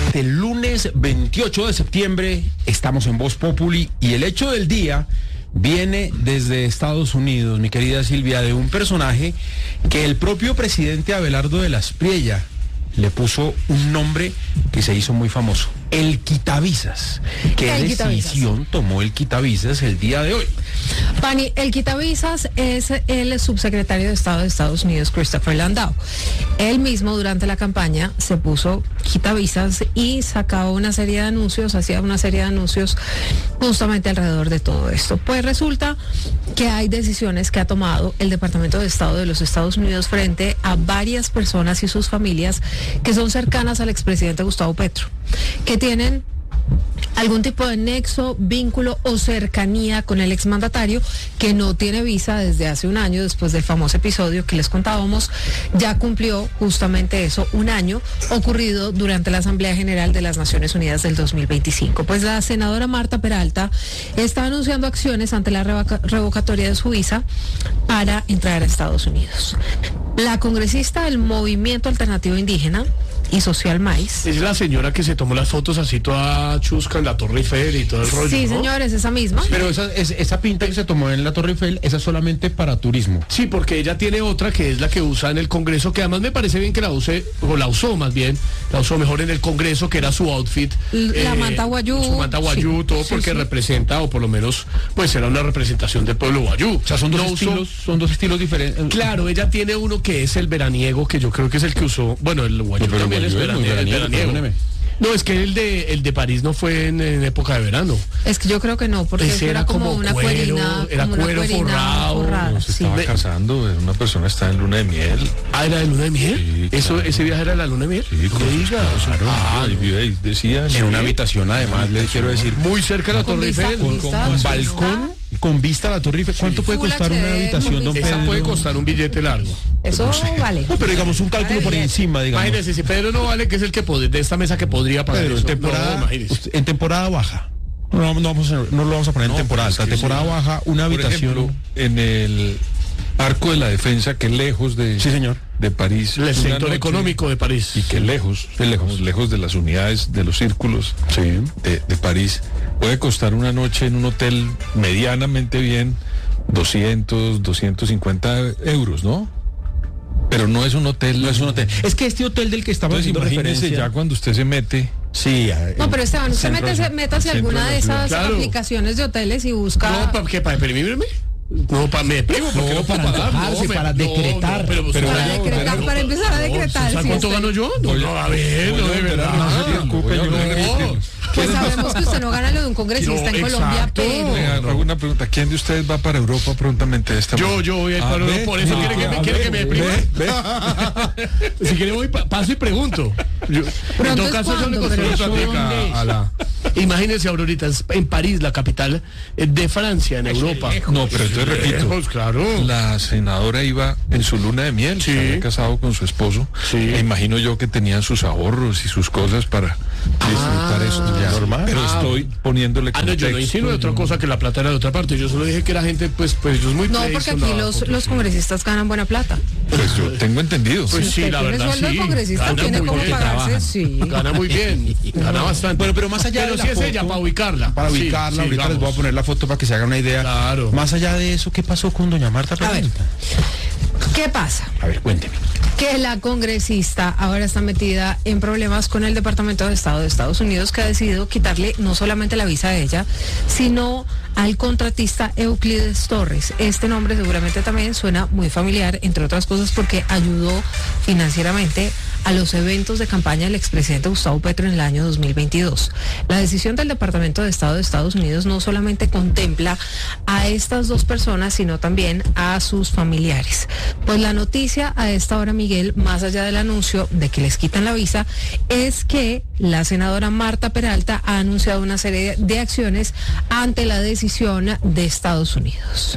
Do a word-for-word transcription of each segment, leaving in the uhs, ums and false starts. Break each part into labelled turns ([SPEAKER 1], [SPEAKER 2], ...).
[SPEAKER 1] El lunes veintiocho de septiembre estamos en Voz Populi y el hecho del día viene desde Estados Unidos, mi querida Silvia, de un personaje que el propio presidente Abelardo de la Espriella le puso un nombre que se hizo muy famoso, el quitavisas. ¿Qué
[SPEAKER 2] el
[SPEAKER 1] decisión
[SPEAKER 2] quitavisas.
[SPEAKER 1] tomó el quitavisas el día de hoy?
[SPEAKER 2] Pani, el quitavisas es el subsecretario de Estado de Estados Unidos, Christopher Landau. Él mismo durante la campaña se puso quitavisas y sacaba una serie de anuncios, hacía una serie de anuncios justamente alrededor de todo esto. Pues resulta que hay decisiones que ha tomado el Departamento de Estado de los Estados Unidos frente a varias personas y sus familias que son cercanas al expresidente Gustavo Petro, que tienen algún tipo de nexo, vínculo o cercanía con el exmandatario, que no tiene visa desde hace un año, después del famoso episodio que les contábamos. Ya cumplió justamente eso, un año, ocurrido durante la Asamblea General de las Naciones Unidas del dos mil veinticinco. Pues la senadora Marta Peralta está anunciando acciones ante la revoca- revocatoria de su visa para entrar a Estados Unidos. La congresista del Movimiento Alternativo Indígena y Social Maíz.
[SPEAKER 3] Es la señora que se tomó las fotos así toda chusca en la Torre Eiffel y todo el rollo,
[SPEAKER 2] Sí,
[SPEAKER 3] ¿no?
[SPEAKER 2] señores, esa misma.
[SPEAKER 1] Pero esa, es- esa pinta que se tomó en la Torre Eiffel, esa es solamente para turismo.
[SPEAKER 3] Sí, porque ella tiene otra que es la que usa en el Congreso, que además me parece bien que la use, o la usó más bien, la usó mejor en el Congreso, que era su outfit.
[SPEAKER 2] La manta guayú.
[SPEAKER 3] Su manta guayú,
[SPEAKER 2] Sí,
[SPEAKER 3] todo
[SPEAKER 2] sí,
[SPEAKER 3] porque
[SPEAKER 2] sí.
[SPEAKER 3] representa, o por lo menos, pues era una representación del pueblo guayú.
[SPEAKER 1] O sea, son dos
[SPEAKER 3] No usó-
[SPEAKER 1] estilos, son dos estilos diferentes.
[SPEAKER 3] Claro, ella tiene uno que es el veraniego, que yo creo que es el que usó, bueno, el guayú
[SPEAKER 1] No, pero
[SPEAKER 3] también
[SPEAKER 1] el
[SPEAKER 3] es
[SPEAKER 1] guayú es muy
[SPEAKER 3] veraniego.
[SPEAKER 1] veraniego,
[SPEAKER 3] el veraniego.
[SPEAKER 1] perdóneme.
[SPEAKER 3] No, es que el de el de París no fue en, en época de verano.
[SPEAKER 2] Es que yo creo que no, porque
[SPEAKER 3] Ese
[SPEAKER 2] eso
[SPEAKER 3] era
[SPEAKER 2] era como,
[SPEAKER 3] como
[SPEAKER 2] una
[SPEAKER 3] cuero,
[SPEAKER 2] cuerina,
[SPEAKER 3] era
[SPEAKER 2] como una
[SPEAKER 3] cuero
[SPEAKER 2] cuerina
[SPEAKER 3] forrado,
[SPEAKER 2] forrada,
[SPEAKER 4] No se
[SPEAKER 2] sí.
[SPEAKER 4] estaba
[SPEAKER 3] Ve-
[SPEAKER 4] casando, una persona está en luna de miel.
[SPEAKER 3] Ah, ¿era de luna de miel?
[SPEAKER 4] Sí,
[SPEAKER 3] Eso,
[SPEAKER 4] claro.
[SPEAKER 3] ¿Ese viaje era la luna de miel?
[SPEAKER 4] Sí, con
[SPEAKER 3] No
[SPEAKER 4] su
[SPEAKER 3] diga.
[SPEAKER 4] esposa.
[SPEAKER 3] Ah,
[SPEAKER 4] Ah, y vive ahí, decía.
[SPEAKER 1] En
[SPEAKER 4] sí.
[SPEAKER 1] una habitación, además, le quiero decir,
[SPEAKER 3] muy cerca de la
[SPEAKER 2] Con
[SPEAKER 3] Torre
[SPEAKER 2] vista-
[SPEAKER 3] Eiffel.
[SPEAKER 2] con
[SPEAKER 1] con,
[SPEAKER 2] vista-
[SPEAKER 1] con
[SPEAKER 2] vista-
[SPEAKER 1] balcón, con vista a la Torre Eiffel. ¿Cuánto puede
[SPEAKER 2] Full
[SPEAKER 1] costar una
[SPEAKER 2] H D,
[SPEAKER 1] habitación, don
[SPEAKER 2] con
[SPEAKER 3] Esa
[SPEAKER 1] Pedro?
[SPEAKER 3] puede costar un billete largo.
[SPEAKER 2] Eso vale.
[SPEAKER 1] No, pero digamos un cálculo
[SPEAKER 2] Vale
[SPEAKER 1] por
[SPEAKER 2] bien.
[SPEAKER 1] encima, digamos.
[SPEAKER 3] Imagínese, si Pedro no vale, que es el que pod- de esta mesa que podría pagar
[SPEAKER 1] Pedro, en
[SPEAKER 3] eso.
[SPEAKER 1] temporada,
[SPEAKER 3] No, imagínese.
[SPEAKER 1] usted- en temporada baja. No, no, vamos a, no lo vamos a poner
[SPEAKER 4] No,
[SPEAKER 1] en temporada
[SPEAKER 4] pero
[SPEAKER 1] alta.
[SPEAKER 4] es que
[SPEAKER 1] temporada
[SPEAKER 4] sí.
[SPEAKER 1] baja, una
[SPEAKER 4] Por
[SPEAKER 1] habitación.
[SPEAKER 4] ejemplo, en el Arco de la Defensa, que es lejos de,
[SPEAKER 1] Sí, señor.
[SPEAKER 4] de París.
[SPEAKER 3] El
[SPEAKER 4] una
[SPEAKER 3] sector
[SPEAKER 4] noche,
[SPEAKER 3] económico de París.
[SPEAKER 4] Y que lejos, lejos, lejos de las unidades, de los círculos de, de París, puede costar una noche en un hotel medianamente bien doscientos, doscientos cincuenta euros, ¿no? Pero no es un hotel.
[SPEAKER 1] No es un hotel. Es que este hotel del que estamos
[SPEAKER 4] Entonces
[SPEAKER 1] haciendo
[SPEAKER 4] imagínese
[SPEAKER 1] referencia.
[SPEAKER 4] ya cuando usted se mete.
[SPEAKER 1] Sí. a-
[SPEAKER 2] No, pero Esteban, usted
[SPEAKER 1] centro de
[SPEAKER 2] métese,
[SPEAKER 1] ciudad.
[SPEAKER 2] métase
[SPEAKER 4] Centro
[SPEAKER 2] alguna
[SPEAKER 4] de
[SPEAKER 2] de
[SPEAKER 4] la ciudad.
[SPEAKER 2] esas
[SPEAKER 3] Claro.
[SPEAKER 2] aplicaciones de hoteles y busca.
[SPEAKER 3] No, ¿para qué? ¿Para deprimirme? No, para me deprimo, porque no,
[SPEAKER 1] No, para
[SPEAKER 3] pagar,
[SPEAKER 1] antojarse,
[SPEAKER 3] me-
[SPEAKER 1] para decretar.
[SPEAKER 3] pero,
[SPEAKER 1] Pero
[SPEAKER 2] para
[SPEAKER 3] no,
[SPEAKER 2] decretar,
[SPEAKER 3] no,
[SPEAKER 2] para empezar a
[SPEAKER 3] no,
[SPEAKER 2] decretar,
[SPEAKER 3] ¿sabes
[SPEAKER 2] sí,
[SPEAKER 3] cuánto
[SPEAKER 2] este-
[SPEAKER 3] gano yo? No, no, a ver, no, de verdad.
[SPEAKER 4] No se preocupe, yo
[SPEAKER 3] No.
[SPEAKER 4] no.
[SPEAKER 2] Pues sabemos que usted no gana lo de un congresista
[SPEAKER 3] No,
[SPEAKER 2] en Colombia,
[SPEAKER 3] exacto.
[SPEAKER 2] pero.
[SPEAKER 4] Venga, hago una pregunta. ¿Quién de ustedes va para Europa prontamente esta
[SPEAKER 3] Yo,
[SPEAKER 4] mañana?
[SPEAKER 3] yo voy a ir
[SPEAKER 4] Ah,
[SPEAKER 3] para
[SPEAKER 4] ve,
[SPEAKER 3] por eso
[SPEAKER 4] ve,
[SPEAKER 3] quiere que me,
[SPEAKER 4] a
[SPEAKER 3] quiere
[SPEAKER 4] ver,
[SPEAKER 3] que me deprima.
[SPEAKER 4] ve, ve.
[SPEAKER 3] Si quiere voy, pa- paso y pregunto. Yo, en
[SPEAKER 2] Pronto
[SPEAKER 3] todo
[SPEAKER 2] es
[SPEAKER 3] caso, yo le
[SPEAKER 2] cuando,
[SPEAKER 3] construyo
[SPEAKER 2] pero
[SPEAKER 3] otra
[SPEAKER 2] eso
[SPEAKER 3] tica
[SPEAKER 2] dónde es.
[SPEAKER 3] a la... Imagínense, Aurorita, es en París, la capital eh, de Francia, en Europa.
[SPEAKER 4] No, pero entonces repito.
[SPEAKER 3] Lejos, claro.
[SPEAKER 4] La senadora iba en su luna de miel,
[SPEAKER 3] Sí.
[SPEAKER 4] se había casado con su esposo.
[SPEAKER 3] Sí.
[SPEAKER 4] E imagino yo que tenían sus ahorros y sus cosas para disfrutar esto. Ya.
[SPEAKER 1] normal.
[SPEAKER 4] Pero
[SPEAKER 3] Ah.
[SPEAKER 4] estoy poniéndole
[SPEAKER 3] Ah, no, yo no
[SPEAKER 4] contexto,
[SPEAKER 3] insinué otra
[SPEAKER 4] yo-
[SPEAKER 3] cosa que la plata era de otra parte. Yo solo dije que la gente, pues, pues ellos muy
[SPEAKER 2] No, porque aquí
[SPEAKER 3] pleito,
[SPEAKER 2] los,
[SPEAKER 3] no,
[SPEAKER 2] los congresistas ganan buena plata.
[SPEAKER 4] Pues yo tengo entendido.
[SPEAKER 3] Pues
[SPEAKER 2] Si
[SPEAKER 3] sí,
[SPEAKER 2] usted
[SPEAKER 3] la
[SPEAKER 2] tiene
[SPEAKER 3] verdad,
[SPEAKER 2] sueldo de
[SPEAKER 3] sí.
[SPEAKER 2] congresista,
[SPEAKER 3] Gana
[SPEAKER 2] tiene
[SPEAKER 3] muy
[SPEAKER 2] cómo
[SPEAKER 3] bien.
[SPEAKER 2] pagarse,
[SPEAKER 1] trabajan.
[SPEAKER 2] sí.
[SPEAKER 3] Gana muy bien, gana bastante.
[SPEAKER 1] Bueno, pero más allá
[SPEAKER 3] Pero
[SPEAKER 1] de la
[SPEAKER 3] si es
[SPEAKER 1] foto,
[SPEAKER 3] ella, para ubicarla.
[SPEAKER 1] Para
[SPEAKER 3] Sí,
[SPEAKER 1] ubicarla,
[SPEAKER 3] sí,
[SPEAKER 1] ahorita les voy a
[SPEAKER 3] vamos.
[SPEAKER 1] poner la foto para que se hagan una idea.
[SPEAKER 3] Claro.
[SPEAKER 1] Más allá de eso, ¿qué pasó con doña Marta
[SPEAKER 2] A ver.
[SPEAKER 1] Peralta?
[SPEAKER 2] ¿Qué pasa?
[SPEAKER 1] A ver, cuénteme.
[SPEAKER 2] Que la congresista ahora está metida en problemas con el Departamento de Estado de Estados Unidos, que ha decidido quitarle no solamente la visa a ella, sino al contratista Euclides Torres. Este nombre seguramente también suena muy familiar, entre otras cosas porque ayudó financieramente a los eventos de campaña del expresidente Gustavo Petro en el año dos mil veintidós. La decisión del Departamento de Estado de Estados Unidos no solamente contempla a estas dos personas, sino también a sus familiares. Pues la noticia a esta hora, Miguel, más allá del anuncio de que les quitan la visa, es que la senadora Marta Peralta ha anunciado una serie de acciones ante la decisión de Estados Unidos.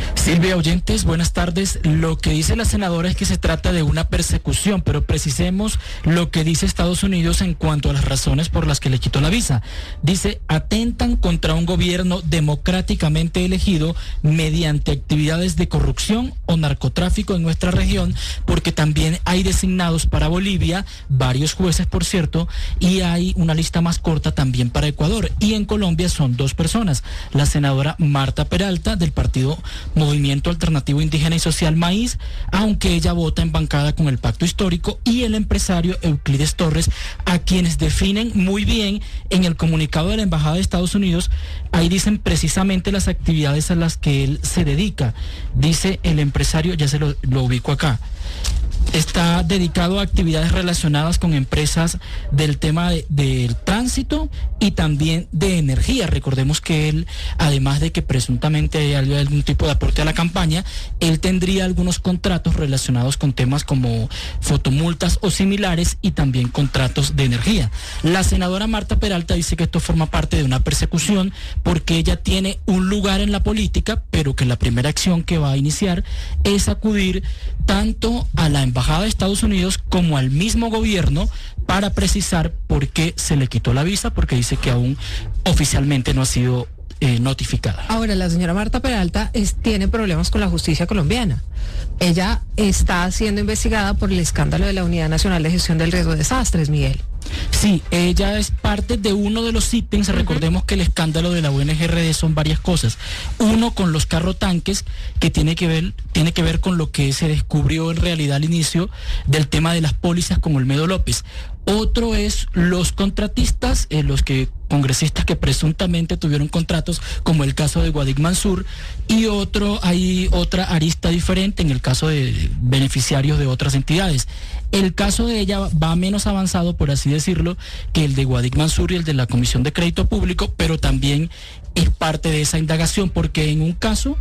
[SPEAKER 5] Silvia, oyentes, buenas tardes. Lo que dice la senadora es que se trata de una persecución, pero precisemos lo que dice Estados Unidos en cuanto a las razones por las que le quitó la visa. Dice, atentan contra un gobierno democráticamente elegido mediante actividades de corrupción o narcotráfico en nuestra región, porque también hay designados para Bolivia, varios jueces por cierto, y hay una lista más corta también para Ecuador. Y en Colombia son dos personas, la senadora Marta Peralta del partido Movimiento Alternativo Indígena y Social Maíz, aunque ella vota en bancada con el Pacto Histórico, y el empresario Euclides Torres, a quienes definen muy bien en el comunicado de la Embajada de Estados Unidos. Ahí dicen precisamente las actividades a las que él se dedica. Dice el empresario, ya se lo, lo ubico acá, está dedicado a actividades relacionadas con empresas del tema de, del tránsito y también de energía. Recordemos que él, además de que presuntamente hay algún tipo de aporte a la campaña, él tendría algunos contratos relacionados con temas como fotomultas o similares y también contratos de energía. La senadora Marta Peralta dice que esto forma parte de una persecución porque ella tiene un lugar en la política, pero que la primera acción que va a iniciar es acudir tanto a la Embajada de Estados Unidos como al mismo gobierno para precisar por qué se le quitó la visa, porque dice que aún oficialmente no ha sido eh, notificada.
[SPEAKER 2] Ahora, la señora Marta Peralta es, tiene problemas con la justicia colombiana. Ella está siendo investigada por el escándalo de la Unidad Nacional de Gestión del Riesgo de Desastres, Miguel.
[SPEAKER 5] Sí, ella es parte de uno de los ítems. Uh-huh. Recordemos que el escándalo de la U N G R D son varias cosas. Uno, con los carrotanques, que tiene que ver, tiene que ver con lo que se descubrió en realidad al inicio del tema de las pólizas con Olmedo López. Otro es los contratistas, eh, los que congresistas que presuntamente tuvieron contratos, como el caso de Guadik Mansur, y otro, hay otra arista diferente en el caso de beneficiarios de otras entidades. El caso de ella va menos avanzado, por así decirlo, que el de Guadik Mansur y el de la Comisión de Crédito Público, pero también es parte de esa indagación, porque en un caso,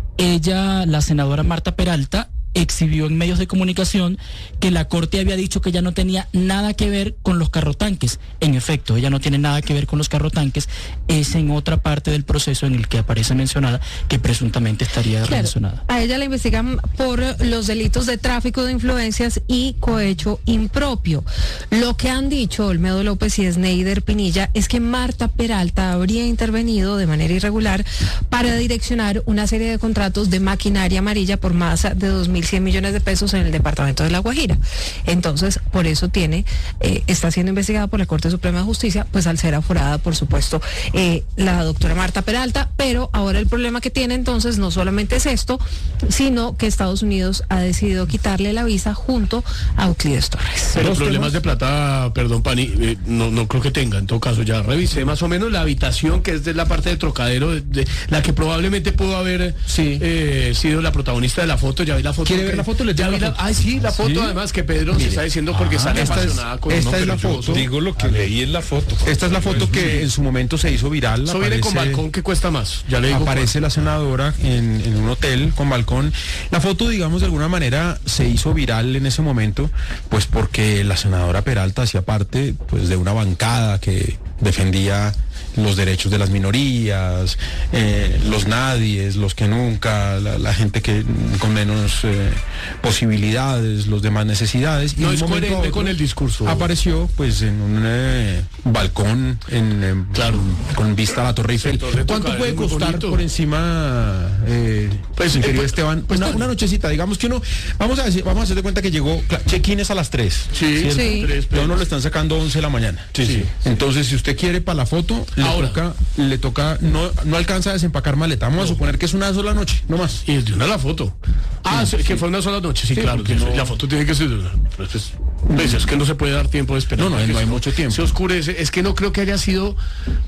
[SPEAKER 5] ella, la senadora Marta Peralta, exhibió en medios de comunicación que la Corte había dicho que ella no tenía nada que ver con los carrotanques. En efecto, ella no tiene nada que ver con los carrotanques, es en otra parte del proceso en el que aparece mencionada, que presuntamente estaría claro, relacionada.
[SPEAKER 2] A ella la investigan por los delitos de tráfico de influencias y cohecho impropio. Lo que han dicho Olmedo López y Sneider Pinilla es que Marta Peralta habría intervenido de manera irregular para direccionar una serie de contratos de maquinaria amarilla por más de dos mil cien millones de pesos en el departamento de La Guajira. Entonces, por eso tiene, eh, está siendo investigada por la Corte Suprema de Justicia, pues al ser aforada, por supuesto, eh, la doctora Marta Peralta, pero ahora el problema que tiene entonces no solamente es esto, sino que Estados Unidos ha decidido quitarle la visa junto a Euclides Torres.
[SPEAKER 3] Pero problemas de plata, perdón, Pani, eh, no, no creo que tenga. En todo caso, ya revisé más o menos la habitación que es de la parte de Trocadero, de, de la que probablemente pudo haber sí. eh, sido la protagonista de la foto. Ya vi la foto.
[SPEAKER 1] ¿Quiere ver la foto? Le
[SPEAKER 3] ya vi la, ay, sí, la foto, ¿sí? Además que Pedro Mire. se está diciendo porque ah, sale apasionada
[SPEAKER 1] es,
[SPEAKER 3] con
[SPEAKER 1] esta
[SPEAKER 3] no,
[SPEAKER 1] es la foto.
[SPEAKER 4] Digo lo que leí en la foto.
[SPEAKER 1] Esta es la foto que en su momento se hizo viral.
[SPEAKER 3] Eso viene con balcón, que cuesta más. Ya le digo.
[SPEAKER 1] Aparece
[SPEAKER 3] cuál.
[SPEAKER 1] la senadora en, en un hotel con balcón. La foto, digamos, de alguna manera se hizo viral en ese momento, pues porque la senadora Peralta hacía parte, pues, de una bancada que defendía los derechos de las minorías, eh, los nadies, los que nunca, la, la gente que con menos eh, posibilidades, los de más necesidades.
[SPEAKER 3] No
[SPEAKER 1] y
[SPEAKER 3] es coherente con el discurso.
[SPEAKER 1] Apareció pues en un eh, balcón en, eh,
[SPEAKER 3] claro.
[SPEAKER 1] con vista a la Torre Eiffel. ¿Cuánto puede costar bonito. por encima, eh, pues, mi querido eh, Esteban? Pues, una, una nochecita, digamos que uno, vamos a decir, vamos a hacer de cuenta que llegó, check-in es a las tres.
[SPEAKER 3] Sí, sí.
[SPEAKER 1] Ya uno lo están sacando once de la mañana.
[SPEAKER 3] Sí, sí.
[SPEAKER 1] Entonces, si usted quiere para la foto, le Ahora. toca, le toca, no, no alcanza a desempacar maleta. Vamos no. a suponer que es una sola noche, no más.
[SPEAKER 3] Y es de una la foto. Ah, sí, que fue una sola noche, sí, sí claro. Que no... La foto tiene que ser de una. Pues, pues, pues, es que no se puede dar tiempo de esperar.
[SPEAKER 1] No, no, no hay mucho tiempo.
[SPEAKER 3] Se oscurece. Es que no creo que haya sido.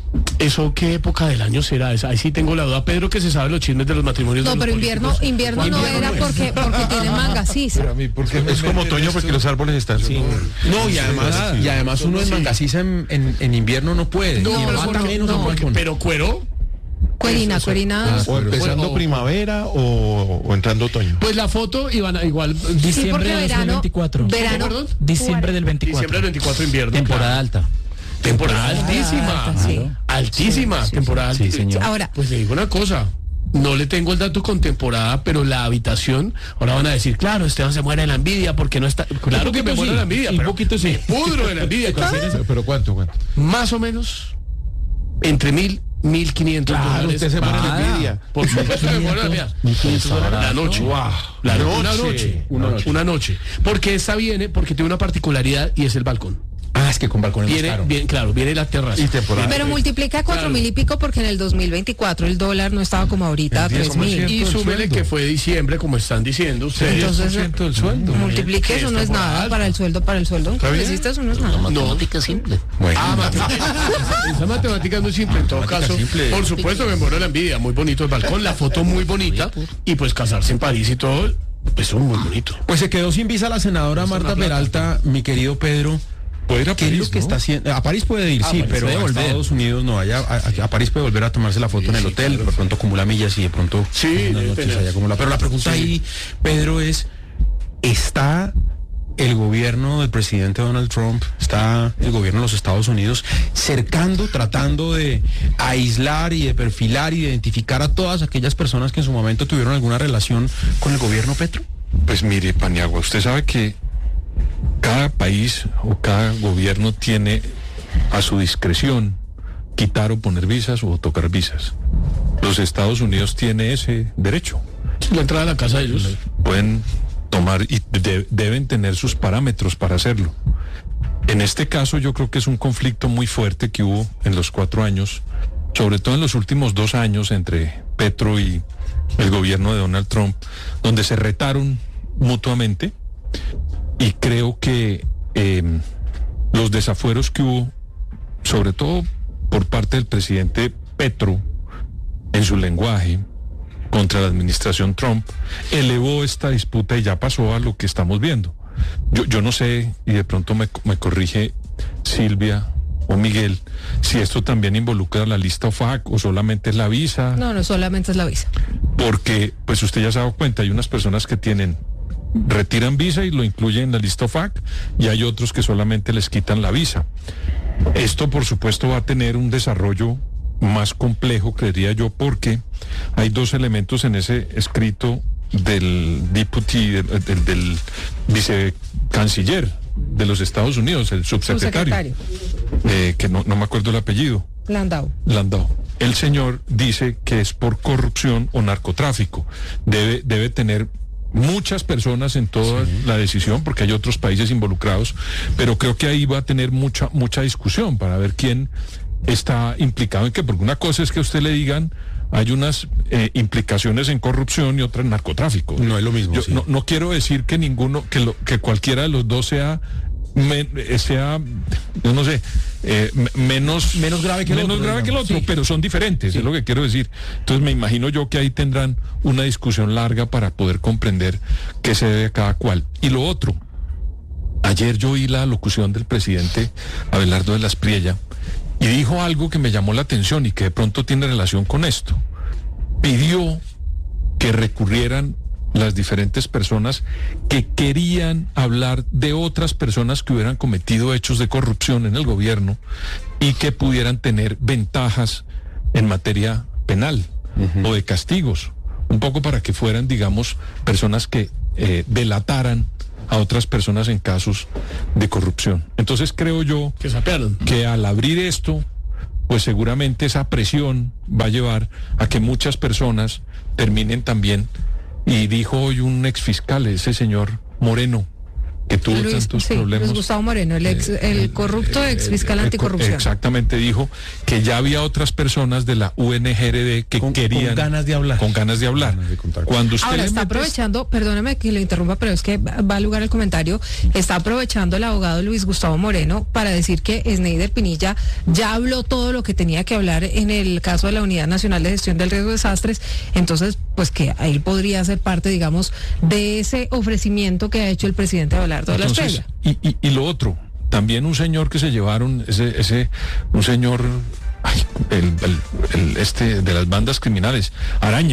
[SPEAKER 3] ¿Eso qué época del año será? Ahí sí tengo la duda. Pedro, que se sabe los chismes de los matrimonios.
[SPEAKER 2] No,
[SPEAKER 3] de los
[SPEAKER 2] pero invierno, invierno no era porque, porque tiene manga, sí.
[SPEAKER 4] Pero a mí, porque es como otoño porque los árboles están.
[SPEAKER 1] Sí. No, y además, y además uno en mangasiza en, en, en invierno no puede.
[SPEAKER 2] No,
[SPEAKER 1] y
[SPEAKER 2] pero,
[SPEAKER 1] mata menos
[SPEAKER 2] no,
[SPEAKER 1] porque,
[SPEAKER 3] pero cuero.
[SPEAKER 2] Cuerina,
[SPEAKER 3] eso,
[SPEAKER 2] cuerina.
[SPEAKER 4] Ah, o empezando o, primavera o, o entrando otoño.
[SPEAKER 3] Pues la foto iban a igual.
[SPEAKER 5] Diciembre
[SPEAKER 2] sí,
[SPEAKER 5] del verano, veinticuatro.
[SPEAKER 2] Verano.
[SPEAKER 3] ¿Perdón?
[SPEAKER 5] Diciembre del veinticuatro.
[SPEAKER 3] Diciembre del veinticuatro, invierno.
[SPEAKER 5] Temporada claro. alta.
[SPEAKER 3] Temporada altísima.
[SPEAKER 2] Alta, sí.
[SPEAKER 3] Altísima.
[SPEAKER 2] Sí, sí,
[SPEAKER 3] temporada
[SPEAKER 5] sí,
[SPEAKER 3] altísima.
[SPEAKER 5] señor.
[SPEAKER 2] Ahora.
[SPEAKER 3] Pues le digo una cosa. no le tengo el dato con temporada, pero la habitación, ahora van a decir, claro, Esteban se muere de la envidia porque no está... Claro que me muero de la envidia, pero un poquito sí. Me pudro de la envidia.
[SPEAKER 4] pero, pero ¿cuánto, cuánto?
[SPEAKER 3] Más o menos entre mil, mil quinientos dólares.
[SPEAKER 4] Usted se muere de la envidia.
[SPEAKER 3] Por supuesto que me muero de la envidia. La noche.
[SPEAKER 4] Wow.
[SPEAKER 3] La noche. Una noche. Una noche. Una noche. Porque esta viene, porque tiene una particularidad y es el balcón.
[SPEAKER 1] Ah, es que con balcón
[SPEAKER 3] viene,
[SPEAKER 1] caro.
[SPEAKER 3] Bien, claro, viene la terraza. Y
[SPEAKER 2] temporada. Pero multiplica cuatro claro. mil y pico porque en el dos mil veinticuatro el dólar no estaba como ahorita a tres mil.
[SPEAKER 3] Y súmele que fue diciembre, como están diciendo ustedes.
[SPEAKER 2] Entonces,
[SPEAKER 3] del sueldo.
[SPEAKER 2] Multiplique, eso no es nada alta. Para el sueldo, para el sueldo. ¿Existe? Eso no es nada.
[SPEAKER 6] La matemática simple.
[SPEAKER 3] Bueno. Ah, matemática. Esa matemática no es simple. En todo caso, simple. Por supuesto me muero la envidia. Muy bonito el balcón, la foto muy bonita. Y pues casarse en París y todo, pues son muy bonitos.
[SPEAKER 1] Pues se quedó sin visa la senadora Marta Peralta, mi querido Pedro.
[SPEAKER 4] Puede ir a París,
[SPEAKER 1] ¿Qué es lo que
[SPEAKER 4] ¿no?
[SPEAKER 1] está haciendo? A París puede ir, a sí, París pero a volver. Estados Unidos no. Allá, a, a París puede volver a tomarse la foto sí, en el hotel, sí, claro. De pronto acumula millas y de pronto
[SPEAKER 3] sí,
[SPEAKER 1] unas noches allá acumula. Pero la pregunta sí. ahí, Pedro, es, ¿está el gobierno del presidente Donald Trump, está el gobierno de los Estados Unidos cercando, tratando de aislar y de perfilar y de identificar a todas aquellas personas que en su momento tuvieron alguna relación con el gobierno Petro?
[SPEAKER 4] Pues mire, Paniagua, usted sabe que cada país o cada gobierno tiene a su discreción quitar o poner visas o tocar visas. Los Estados Unidos tiene ese derecho.
[SPEAKER 3] La entrada a la casa de ellos.
[SPEAKER 4] Pueden tomar y de, deben tener sus parámetros para hacerlo. En este caso yo creo que es un conflicto muy fuerte que hubo en los cuatro años, sobre todo en los últimos dos años entre Petro y el gobierno de Donald Trump, donde se retaron mutuamente. Y creo que eh, los desafueros que hubo, sobre todo por parte del presidente Petro, en su lenguaje contra la administración Trump, elevó esta disputa y ya pasó a lo que estamos viendo. Yo, yo no sé, y de pronto me, me corrige Silvia o Miguel, si esto también involucra la lista O F A C o solamente es la visa.
[SPEAKER 2] No, no, solamente es la visa.
[SPEAKER 4] Porque, pues usted ya se ha dado cuenta, hay unas personas que tienen... retiran visa y lo incluyen en la lista O F A C y hay otros que solamente les quitan la visa. Esto por supuesto va a tener un desarrollo más complejo, creería yo, porque hay dos elementos en ese escrito del deputy, del, del, del vicecanciller de los Estados Unidos, el subsecretario, subsecretario. Eh, que no, no me acuerdo el apellido.
[SPEAKER 2] Landau.
[SPEAKER 4] Landau. El señor dice que es por corrupción o narcotráfico. Debe, debe tener muchas personas en toda sí. la decisión, porque hay otros países involucrados, pero creo que ahí va a tener mucha mucha discusión para ver quién está implicado en qué, porque una cosa es que a usted le digan hay unas eh, implicaciones en corrupción y otras en narcotráfico.
[SPEAKER 1] No es lo mismo.
[SPEAKER 4] Yo
[SPEAKER 1] sí.
[SPEAKER 4] no, no quiero decir que ninguno, que, lo, que cualquiera de los dos sea Me, sea, yo no sé, eh, menos,
[SPEAKER 1] menos grave que el
[SPEAKER 4] menos
[SPEAKER 1] otro,
[SPEAKER 4] grave que el otro,
[SPEAKER 1] sí.
[SPEAKER 4] pero son diferentes, sí. es lo que quiero decir. Entonces me imagino yo que ahí tendrán una discusión larga para poder comprender qué se debe a cada cual. Y lo otro, ayer yo oí la locución del presidente Abelardo de la Espriella y dijo algo que me llamó la atención y que de pronto tiene relación con esto. Pidió que recurrieran las diferentes personas que querían hablar de otras personas que hubieran cometido hechos de corrupción en el gobierno y que pudieran tener ventajas en materia penal uh-huh. o de castigos, un poco para que fueran, digamos, personas que eh, delataran a otras personas en casos de corrupción. Entonces creo yo
[SPEAKER 3] que,
[SPEAKER 4] que al abrir esto, pues seguramente esa presión va a llevar a que muchas personas terminen también. Y dijo hoy un exfiscal, ese señor Moreno, que tuvo
[SPEAKER 2] Luis,
[SPEAKER 4] tantos
[SPEAKER 2] sí,
[SPEAKER 4] problemas.
[SPEAKER 2] Luis Gustavo Moreno, el, ex, el corrupto ex fiscal anticorrupción.
[SPEAKER 4] Exactamente, dijo que ya había otras personas de la U N G R D que
[SPEAKER 1] con,
[SPEAKER 4] querían...
[SPEAKER 1] Con ganas de hablar.
[SPEAKER 4] Con ganas de hablar.
[SPEAKER 1] Ganas de
[SPEAKER 4] Cuando usted
[SPEAKER 2] Ahora, está
[SPEAKER 4] metes...
[SPEAKER 2] aprovechando, perdóneme que le interrumpa, pero es que va a lugar el comentario, está aprovechando el abogado Luis Gustavo Moreno para decir que Sneider Pinilla ya habló todo lo que tenía que hablar en el caso de la Unidad Nacional de Gestión del Riesgo de Desastres, entonces, pues que él podría ser parte, digamos, de ese ofrecimiento que ha hecho el presidente Abelardo de la Espriella.
[SPEAKER 4] Y, y, y lo otro, también un señor que se llevaron, ese, ese, un señor, ay, el, el, el este de las bandas criminales, Araña,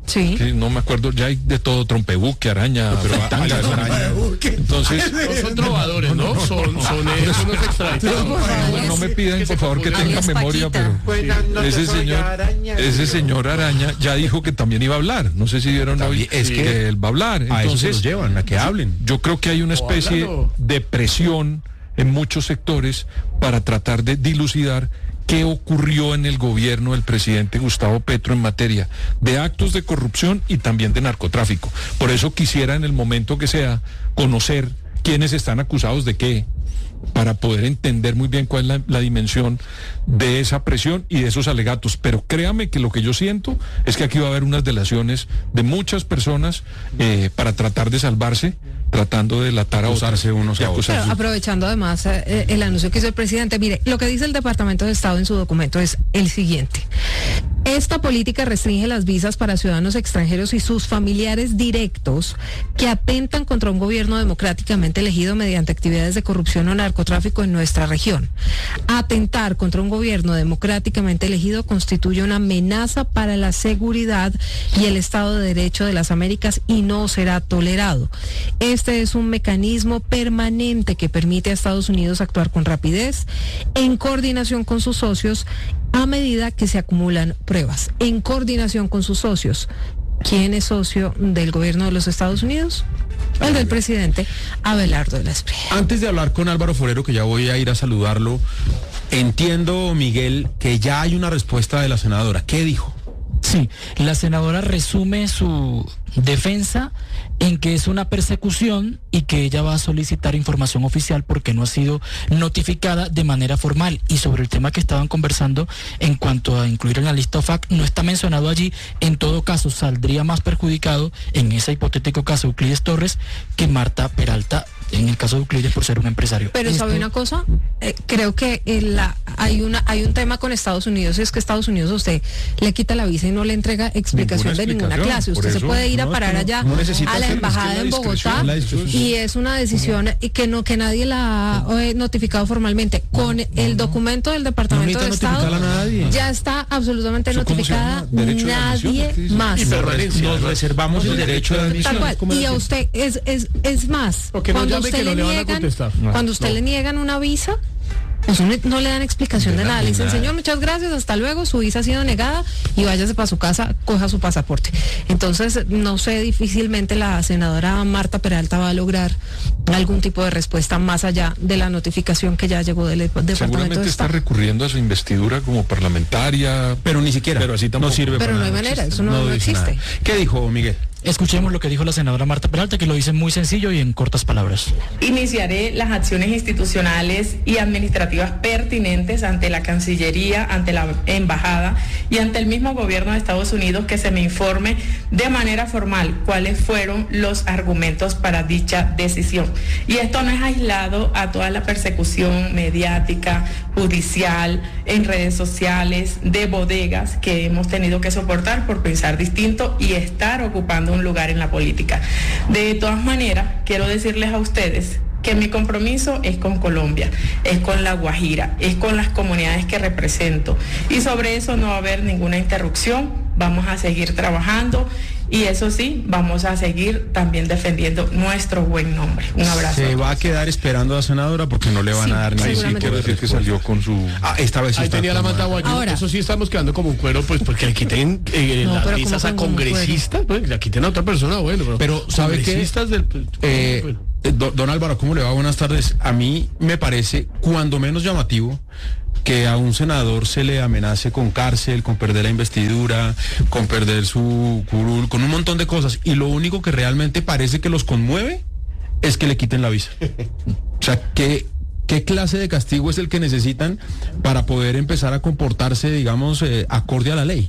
[SPEAKER 2] Sí.
[SPEAKER 4] Que no me acuerdo, ya hay de todo, trompebuque, araña,
[SPEAKER 1] pero
[SPEAKER 4] araña,
[SPEAKER 1] araña.
[SPEAKER 4] Entonces,
[SPEAKER 3] no son trovadores, ¿no? Son, son ellos unos extranjeros.
[SPEAKER 4] no, no me pidan, por favor, que tenga memoria, pero ese señor, ese señor Araña ya dijo que también iba a hablar. No sé si vieron hoy,
[SPEAKER 1] es que,
[SPEAKER 4] que él va a hablar.
[SPEAKER 1] A
[SPEAKER 4] Entonces,
[SPEAKER 1] eso los llevan, a que hablen.
[SPEAKER 4] Yo creo que hay una especie de presión en muchos sectores para tratar de dilucidar qué ocurrió en el gobierno del presidente Gustavo Petro en materia de actos de corrupción y también de narcotráfico. Por eso quisiera, en el momento que sea, conocer quiénes están acusados de qué, para poder entender muy bien cuál es la, la dimensión de esa presión y de esos alegatos. Pero créame que lo que yo siento es que aquí va a haber unas delaciones de muchas personas eh, para tratar de salvarse, tratando de delatar a
[SPEAKER 1] Acusarse
[SPEAKER 4] otros,
[SPEAKER 1] unos
[SPEAKER 4] y
[SPEAKER 1] a otros.
[SPEAKER 2] Pero
[SPEAKER 4] acusarse.
[SPEAKER 2] aprovechando además eh, el anuncio que hizo el presidente, mire, lo que dice el Departamento de Estado en su documento es el siguiente. Esta política restringe las visas para ciudadanos extranjeros y sus familiares directos que atentan contra un gobierno democráticamente elegido mediante actividades de corrupción o narcotráfico en nuestra región. Atentar contra un gobierno democráticamente elegido constituye una amenaza para la seguridad y el Estado de Derecho de las Américas y no será tolerado. Este es un mecanismo permanente que permite a Estados Unidos actuar con rapidez, en coordinación con sus socios, a medida que se acumulan pruebas, en coordinación con sus socios. ¿Quién es socio del gobierno de los Estados Unidos? El del presidente Abelardo de la Espriella.
[SPEAKER 1] Antes de hablar con Álvaro Forero, que ya voy a ir a saludarlo, entiendo, Miguel, que ya hay una respuesta de la senadora. ¿Qué dijo?
[SPEAKER 5] Sí, la senadora resume su defensa en que es una persecución y que ella va a solicitar información oficial porque no ha sido notificada de manera formal. Y sobre el tema que estaban conversando en cuanto a incluir en la lista O F A C, no está mencionado allí. En todo caso, saldría más perjudicado en ese hipotético caso Euclides Torres que Marta Peralta, en el caso de Euclides, por ser un empresario.
[SPEAKER 2] Pero
[SPEAKER 5] Esto...
[SPEAKER 2] ¿sabe una cosa? Eh, creo que en la, hay una hay un tema con Estados Unidos, es que Estados Unidos a usted le quita la visa y no le entrega explicación
[SPEAKER 4] Ninguna
[SPEAKER 2] de ninguna
[SPEAKER 4] explicación,
[SPEAKER 2] clase.
[SPEAKER 4] por
[SPEAKER 2] Usted se
[SPEAKER 4] eso,
[SPEAKER 2] puede ir a
[SPEAKER 1] no,
[SPEAKER 2] parar
[SPEAKER 1] no,
[SPEAKER 2] allá
[SPEAKER 1] no necesita
[SPEAKER 2] a la
[SPEAKER 1] hacer,
[SPEAKER 2] embajada
[SPEAKER 1] es que
[SPEAKER 2] en
[SPEAKER 1] la
[SPEAKER 2] Bogotá
[SPEAKER 1] discreción, la discreción.
[SPEAKER 2] y es una decisión y que no que nadie la ha eh, notificado formalmente. Con el documento del Departamento
[SPEAKER 1] No
[SPEAKER 2] de
[SPEAKER 1] necesita
[SPEAKER 2] Estado
[SPEAKER 1] notificarla a nadie.
[SPEAKER 2] ya está absolutamente
[SPEAKER 4] ¿Eso cómo se
[SPEAKER 2] notificada,
[SPEAKER 4] llama? ¿Derecho de admisión?
[SPEAKER 2] nadie
[SPEAKER 4] ¿Qué dice?
[SPEAKER 2] más.
[SPEAKER 3] Y permanencia.
[SPEAKER 1] Nos reservamos el derecho de admisión.
[SPEAKER 2] Tal cual. Y a usted es es es más.
[SPEAKER 3] Porque no
[SPEAKER 2] Cuando
[SPEAKER 3] llame
[SPEAKER 2] usted
[SPEAKER 3] que no
[SPEAKER 2] le
[SPEAKER 3] le van a
[SPEAKER 2] niegan,
[SPEAKER 3] contestar.
[SPEAKER 2] cuando usted
[SPEAKER 3] No.
[SPEAKER 2] le niegan una visa, pues no, no le dan explicación de,
[SPEAKER 1] De
[SPEAKER 2] nada. Le dicen,
[SPEAKER 1] nada.
[SPEAKER 2] señor, muchas gracias, hasta luego, su visa ha sido negada y váyase para su casa, coja su pasaporte. Entonces, no sé, difícilmente la senadora Marta Peralta va a lograr algún tipo de respuesta más allá de la notificación que ya llegó del Departamento
[SPEAKER 4] Seguramente
[SPEAKER 2] de
[SPEAKER 4] está
[SPEAKER 2] Estado.
[SPEAKER 4] recurriendo a su investidura como parlamentaria.
[SPEAKER 1] Pero ni siquiera.
[SPEAKER 4] Pero así tampoco.
[SPEAKER 1] no sirve
[SPEAKER 2] Pero
[SPEAKER 1] para
[SPEAKER 2] no hay
[SPEAKER 1] nada.
[SPEAKER 2] manera, eso no- no
[SPEAKER 1] dice
[SPEAKER 2] existe.
[SPEAKER 1] nada. ¿Qué dijo, Miguel?
[SPEAKER 5] Escuchemos lo que dijo la senadora Marta Peralta, que lo dice muy sencillo y en cortas palabras.
[SPEAKER 6] Iniciaré las acciones institucionales y administrativas pertinentes ante la Cancillería, ante la Embajada y ante el mismo gobierno de Estados Unidos que se me informe de manera formal cuáles fueron los argumentos para dicha decisión. Y esto no es aislado a toda la persecución mediática, judicial, en redes sociales, de bodegas que hemos tenido que soportar por pensar distinto y estar ocupando un lugar en la política. De todas maneras, quiero decirles a ustedes que mi compromiso es con Colombia, es con La Guajira, es con las comunidades que represento y sobre eso no va a haber ninguna interrupción, vamos a seguir trabajando y eso sí, vamos a seguir también defendiendo nuestro buen nombre. Un abrazo.
[SPEAKER 1] Se va a quedar esperando a la senadora porque no le van
[SPEAKER 2] Sí,
[SPEAKER 1] a dar ni
[SPEAKER 4] Ahí sí
[SPEAKER 2] seguramente.
[SPEAKER 4] quiero decir que salió con su...
[SPEAKER 1] Ah, esta vez sí
[SPEAKER 3] Ahí
[SPEAKER 1] está
[SPEAKER 3] tenía la
[SPEAKER 1] tomada.
[SPEAKER 3] manta guayú.
[SPEAKER 2] Ahora.
[SPEAKER 3] Eso sí estamos quedando como un cuero, pues porque le quiten eh,
[SPEAKER 2] No,
[SPEAKER 3] las
[SPEAKER 2] pero
[SPEAKER 3] visas
[SPEAKER 2] ¿cómo
[SPEAKER 3] a
[SPEAKER 2] con un
[SPEAKER 3] congresistas, pues le quiten a otra persona, bueno, pero,
[SPEAKER 1] Pero, ¿sabe qué?
[SPEAKER 3] congresistas del...
[SPEAKER 1] Eh,
[SPEAKER 3] bueno.
[SPEAKER 1] eh, do- don Álvaro, ¿cómo le va? Buenas tardes. A mí me parece, cuando menos llamativo, que a un senador se le amenace con cárcel, con perder la investidura, con perder su curul, con un montón de cosas. Y lo único que realmente parece que los conmueve es que le quiten la visa. O sea, ¿qué, qué clase de castigo es el que necesitan para poder empezar a comportarse, digamos, eh, acorde a la ley?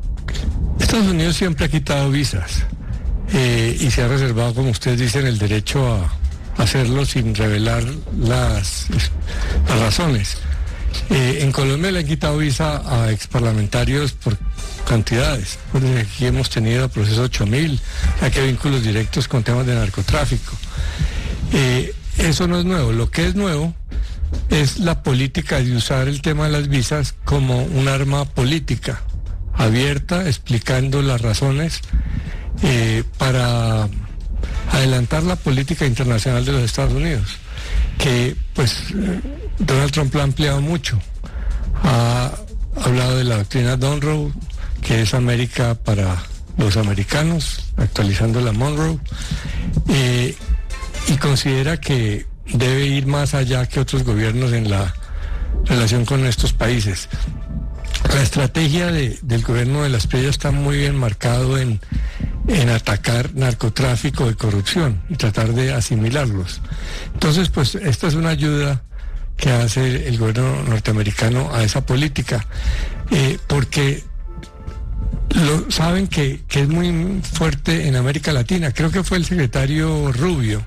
[SPEAKER 7] Estados Unidos siempre ha quitado visas eh, y se ha reservado, como ustedes dicen, el derecho a hacerlo sin revelar las, las razones. Eh, en Colombia le han quitado visa a exparlamentarios por cantidades. Pues aquí hemos tenido el proceso ocho mil, aquí hay vínculos directos con temas de narcotráfico. Eh, eso no es nuevo. Lo que es nuevo es la política de usar el tema de las visas como un arma política abierta, explicando las razones eh, para adelantar la política internacional de los Estados Unidos, que pues Donald Trump la ha ampliado mucho. Ha hablado de la doctrina Monroe, que es América para los americanos, actualizando la Monroe, eh, y considera que debe ir más allá que otros gobiernos en la relación con estos países. La estrategia de, del gobierno de la Espriella está muy bien marcado en, en atacar narcotráfico y corrupción y tratar de asimilarlos. Entonces, pues esta es una ayuda que hace el gobierno norteamericano a esa política, eh, porque lo, saben que, que es muy fuerte en América Latina. Creo que fue el secretario Rubio,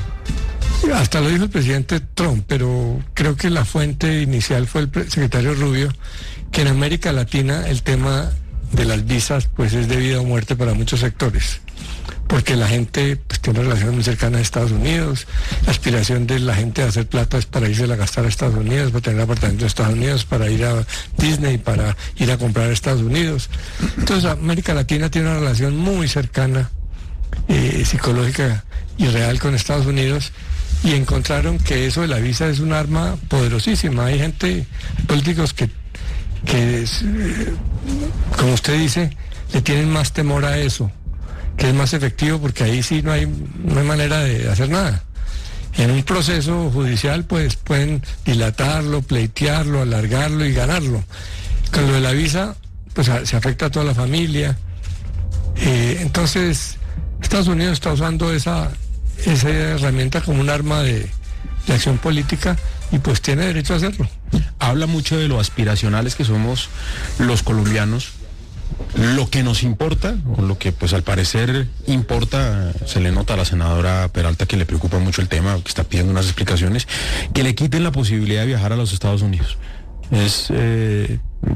[SPEAKER 7] hasta lo dijo el presidente Trump, pero creo que la fuente inicial fue el secretario Rubio, que en América Latina el tema de las visas pues es de vida o muerte para muchos sectores, porque la gente pues, tiene relaciones muy cercanas a Estados Unidos. La aspiración de la gente de hacer plata es para irse a gastar a Estados Unidos, para tener apartamento en Estados Unidos, para ir a Disney, para ir a comprar a Estados Unidos. Entonces América Latina tiene una relación muy cercana, eh, psicológica y real con Estados Unidos, y encontraron que eso de la visa es un arma poderosísima. Hay gente, políticos que, que es, eh, como usted dice, le tienen más temor a eso, que es más efectivo, porque ahí sí no hay, no hay manera de hacer nada. En un proceso judicial pues pueden dilatarlo, pleitearlo, alargarlo y ganarlo. Con lo de la visa pues a, se afecta a toda la familia. Eh, entonces Estados Unidos está usando esa, esa herramienta como un arma de, de acción política, y pues tiene derecho a hacerlo.
[SPEAKER 1] Habla mucho de lo aspiracionales que somos los colombianos. Lo que nos importa, o lo que pues al parecer importa, se le nota a la senadora Peralta que le preocupa mucho el tema, que está pidiendo unas explicaciones, que le quiten la posibilidad de viajar a los Estados Unidos. Es eh,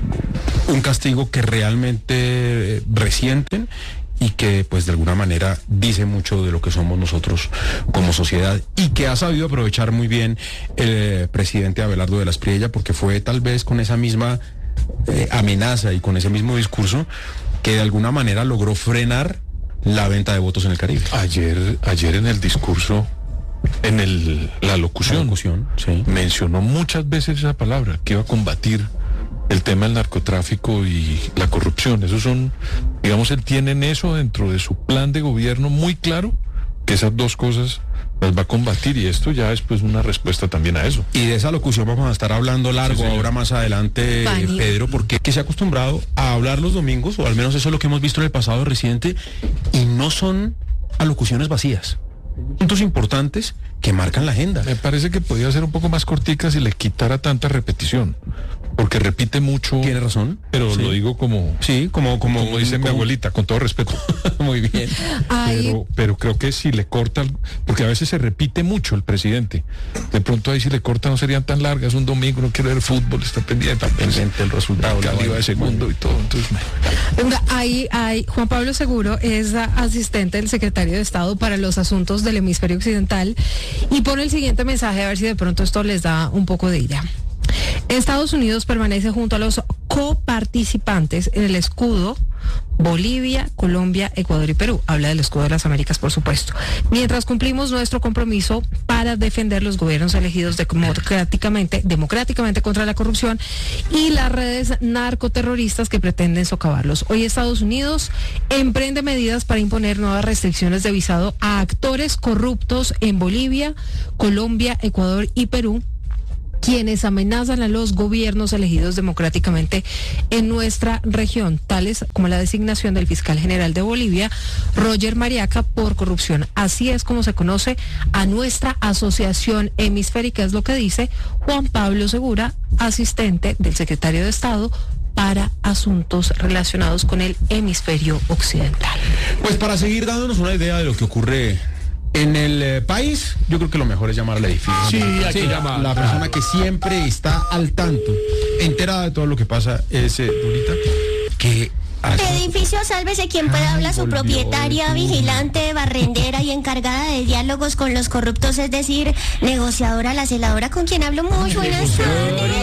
[SPEAKER 1] un castigo que realmente resienten y que pues de alguna manera dice mucho de lo que somos nosotros como sociedad, y que ha sabido aprovechar muy bien el presidente Abelardo de la Espriella, porque fue tal vez con esa misma eh, amenaza y con ese mismo discurso que de alguna manera logró frenar la venta de votos en el Caribe.
[SPEAKER 4] Ayer, ayer en el discurso, en el, la locución,
[SPEAKER 1] la locución sí.
[SPEAKER 4] mencionó muchas veces esa palabra, que iba a combatir el tema del narcotráfico y la corrupción. Esos son, digamos, él tiene en eso dentro de su plan de gobierno muy claro, que esas dos cosas las va a combatir, y esto ya es pues una respuesta también a eso.
[SPEAKER 1] Y de esa locución vamos a estar hablando largo sí, ahora más adelante, Pani. Pedro, porque que se ha acostumbrado a hablar los domingos, o al menos eso es lo que hemos visto en el pasado reciente, y no son alocuciones vacías. Puntos importantes que marcan la agenda.
[SPEAKER 4] Me parece que podía ser un poco más cortica si le quitara tanta repetición, porque repite mucho.
[SPEAKER 1] Tiene razón,
[SPEAKER 4] pero
[SPEAKER 1] sí.
[SPEAKER 4] lo digo como
[SPEAKER 1] sí, como como,
[SPEAKER 4] como dice como, mi abuelita, con todo respeto.
[SPEAKER 1] Muy bien.
[SPEAKER 4] Pero, pero creo que si le corta, porque a veces se repite mucho el presidente. De pronto ahí si le corta no serían tan largas. Un domingo no quiere ver fútbol, está pendiente, pendiente el resultado, la liga de segundo y todo. Entonces,
[SPEAKER 2] Venga, ahí hay Juan Pablo Seguro es asistente del secretario de Estado para los asuntos del hemisferio occidental, y pone el siguiente mensaje, a ver si de pronto esto les da un poco de idea. Estados Unidos permanece junto a los coparticipantes en el escudo Bolivia, Colombia, Ecuador y Perú. Habla del escudo de las Américas, por supuesto. Mientras cumplimos nuestro compromiso para defender los gobiernos elegidos democráticamente, democráticamente contra la corrupción y las redes narcoterroristas que pretenden socavarlos. Hoy Estados Unidos emprende medidas para imponer nuevas restricciones de visado a actores corruptos en Bolivia, Colombia, Ecuador y Perú, quienes amenazan a los gobiernos elegidos democráticamente en nuestra región, tales como la designación del fiscal general de Bolivia, Roger Mariaca, por corrupción. Así es como se conoce a nuestra asociación hemisférica, es lo que dice Juan Pablo Segura, asistente del secretario de Estado para asuntos relacionados con el hemisferio occidental.
[SPEAKER 1] Pues para seguir dándonos una idea de lo que ocurre en el eh, país, yo creo que lo mejor es llamar al edificio.
[SPEAKER 3] Sí, hay que
[SPEAKER 1] sí,
[SPEAKER 3] llamar.
[SPEAKER 1] La persona que siempre está al tanto, enterada de todo lo que pasa, es eh, Durita, que...
[SPEAKER 8] Edificio, sálvese quien pueda. Habla su propietaria, vigilante, barrendera y encargada de diálogos con los corruptos, es decir, negociadora, la celadora, con quien hablo. Muy buenas tardes.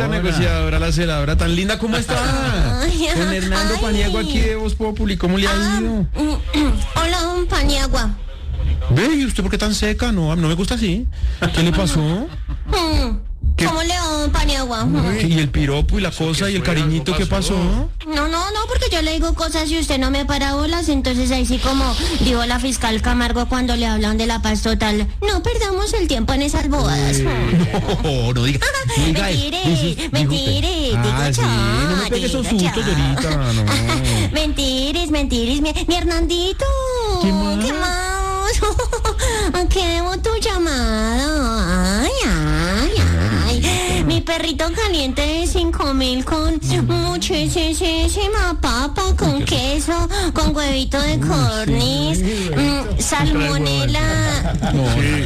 [SPEAKER 1] Dorita, negociadora, la celadora tan linda, ¿cómo está?
[SPEAKER 8] Ay,
[SPEAKER 1] Con Hernando
[SPEAKER 8] ay.
[SPEAKER 1] Paniagua aquí de Voz Populi, ¿cómo le ha
[SPEAKER 8] Ah,
[SPEAKER 1] ido?
[SPEAKER 8] mm, hola, don Paniagua.
[SPEAKER 1] Ve, ¿y usted por qué tan seca? No, no me gusta así. ¿Qué le pasó?
[SPEAKER 8] Mm,
[SPEAKER 1] ¿Qué?
[SPEAKER 8] ¿Cómo le va, don Paniagua? Mm.
[SPEAKER 1] ¿Y el piropo y la cosa y el
[SPEAKER 3] fue?
[SPEAKER 1] cariñito
[SPEAKER 3] ¿Algo
[SPEAKER 1] qué pasó?
[SPEAKER 8] No, no, no, porque yo le digo cosas y usted no me para bolas, entonces ahí sí como dijo la fiscal Camargo cuando le hablan de la paz total, no perdamos el tiempo en esas bobadas.
[SPEAKER 1] No, no diga. no diga eso.
[SPEAKER 8] Mentire,
[SPEAKER 1] Dice- dijo
[SPEAKER 8] mentire,
[SPEAKER 1] usted.
[SPEAKER 8] digo
[SPEAKER 1] Ah, sí,
[SPEAKER 8] ya,
[SPEAKER 1] no me pegue esos
[SPEAKER 8] digo
[SPEAKER 1] sustos,
[SPEAKER 8] ya.
[SPEAKER 1] Dorita, no.
[SPEAKER 8] Mentiris, mentiris, mi, mi Hernandito.
[SPEAKER 1] ¿Qué más?
[SPEAKER 8] ¿Qué más? ¿Qué debo tu llamada? Ay, ay, ay. Mi perrito caliente de cinco mil con muchísima papa, con queso, con huevito de codorniz, mm, salmonela.
[SPEAKER 1] No,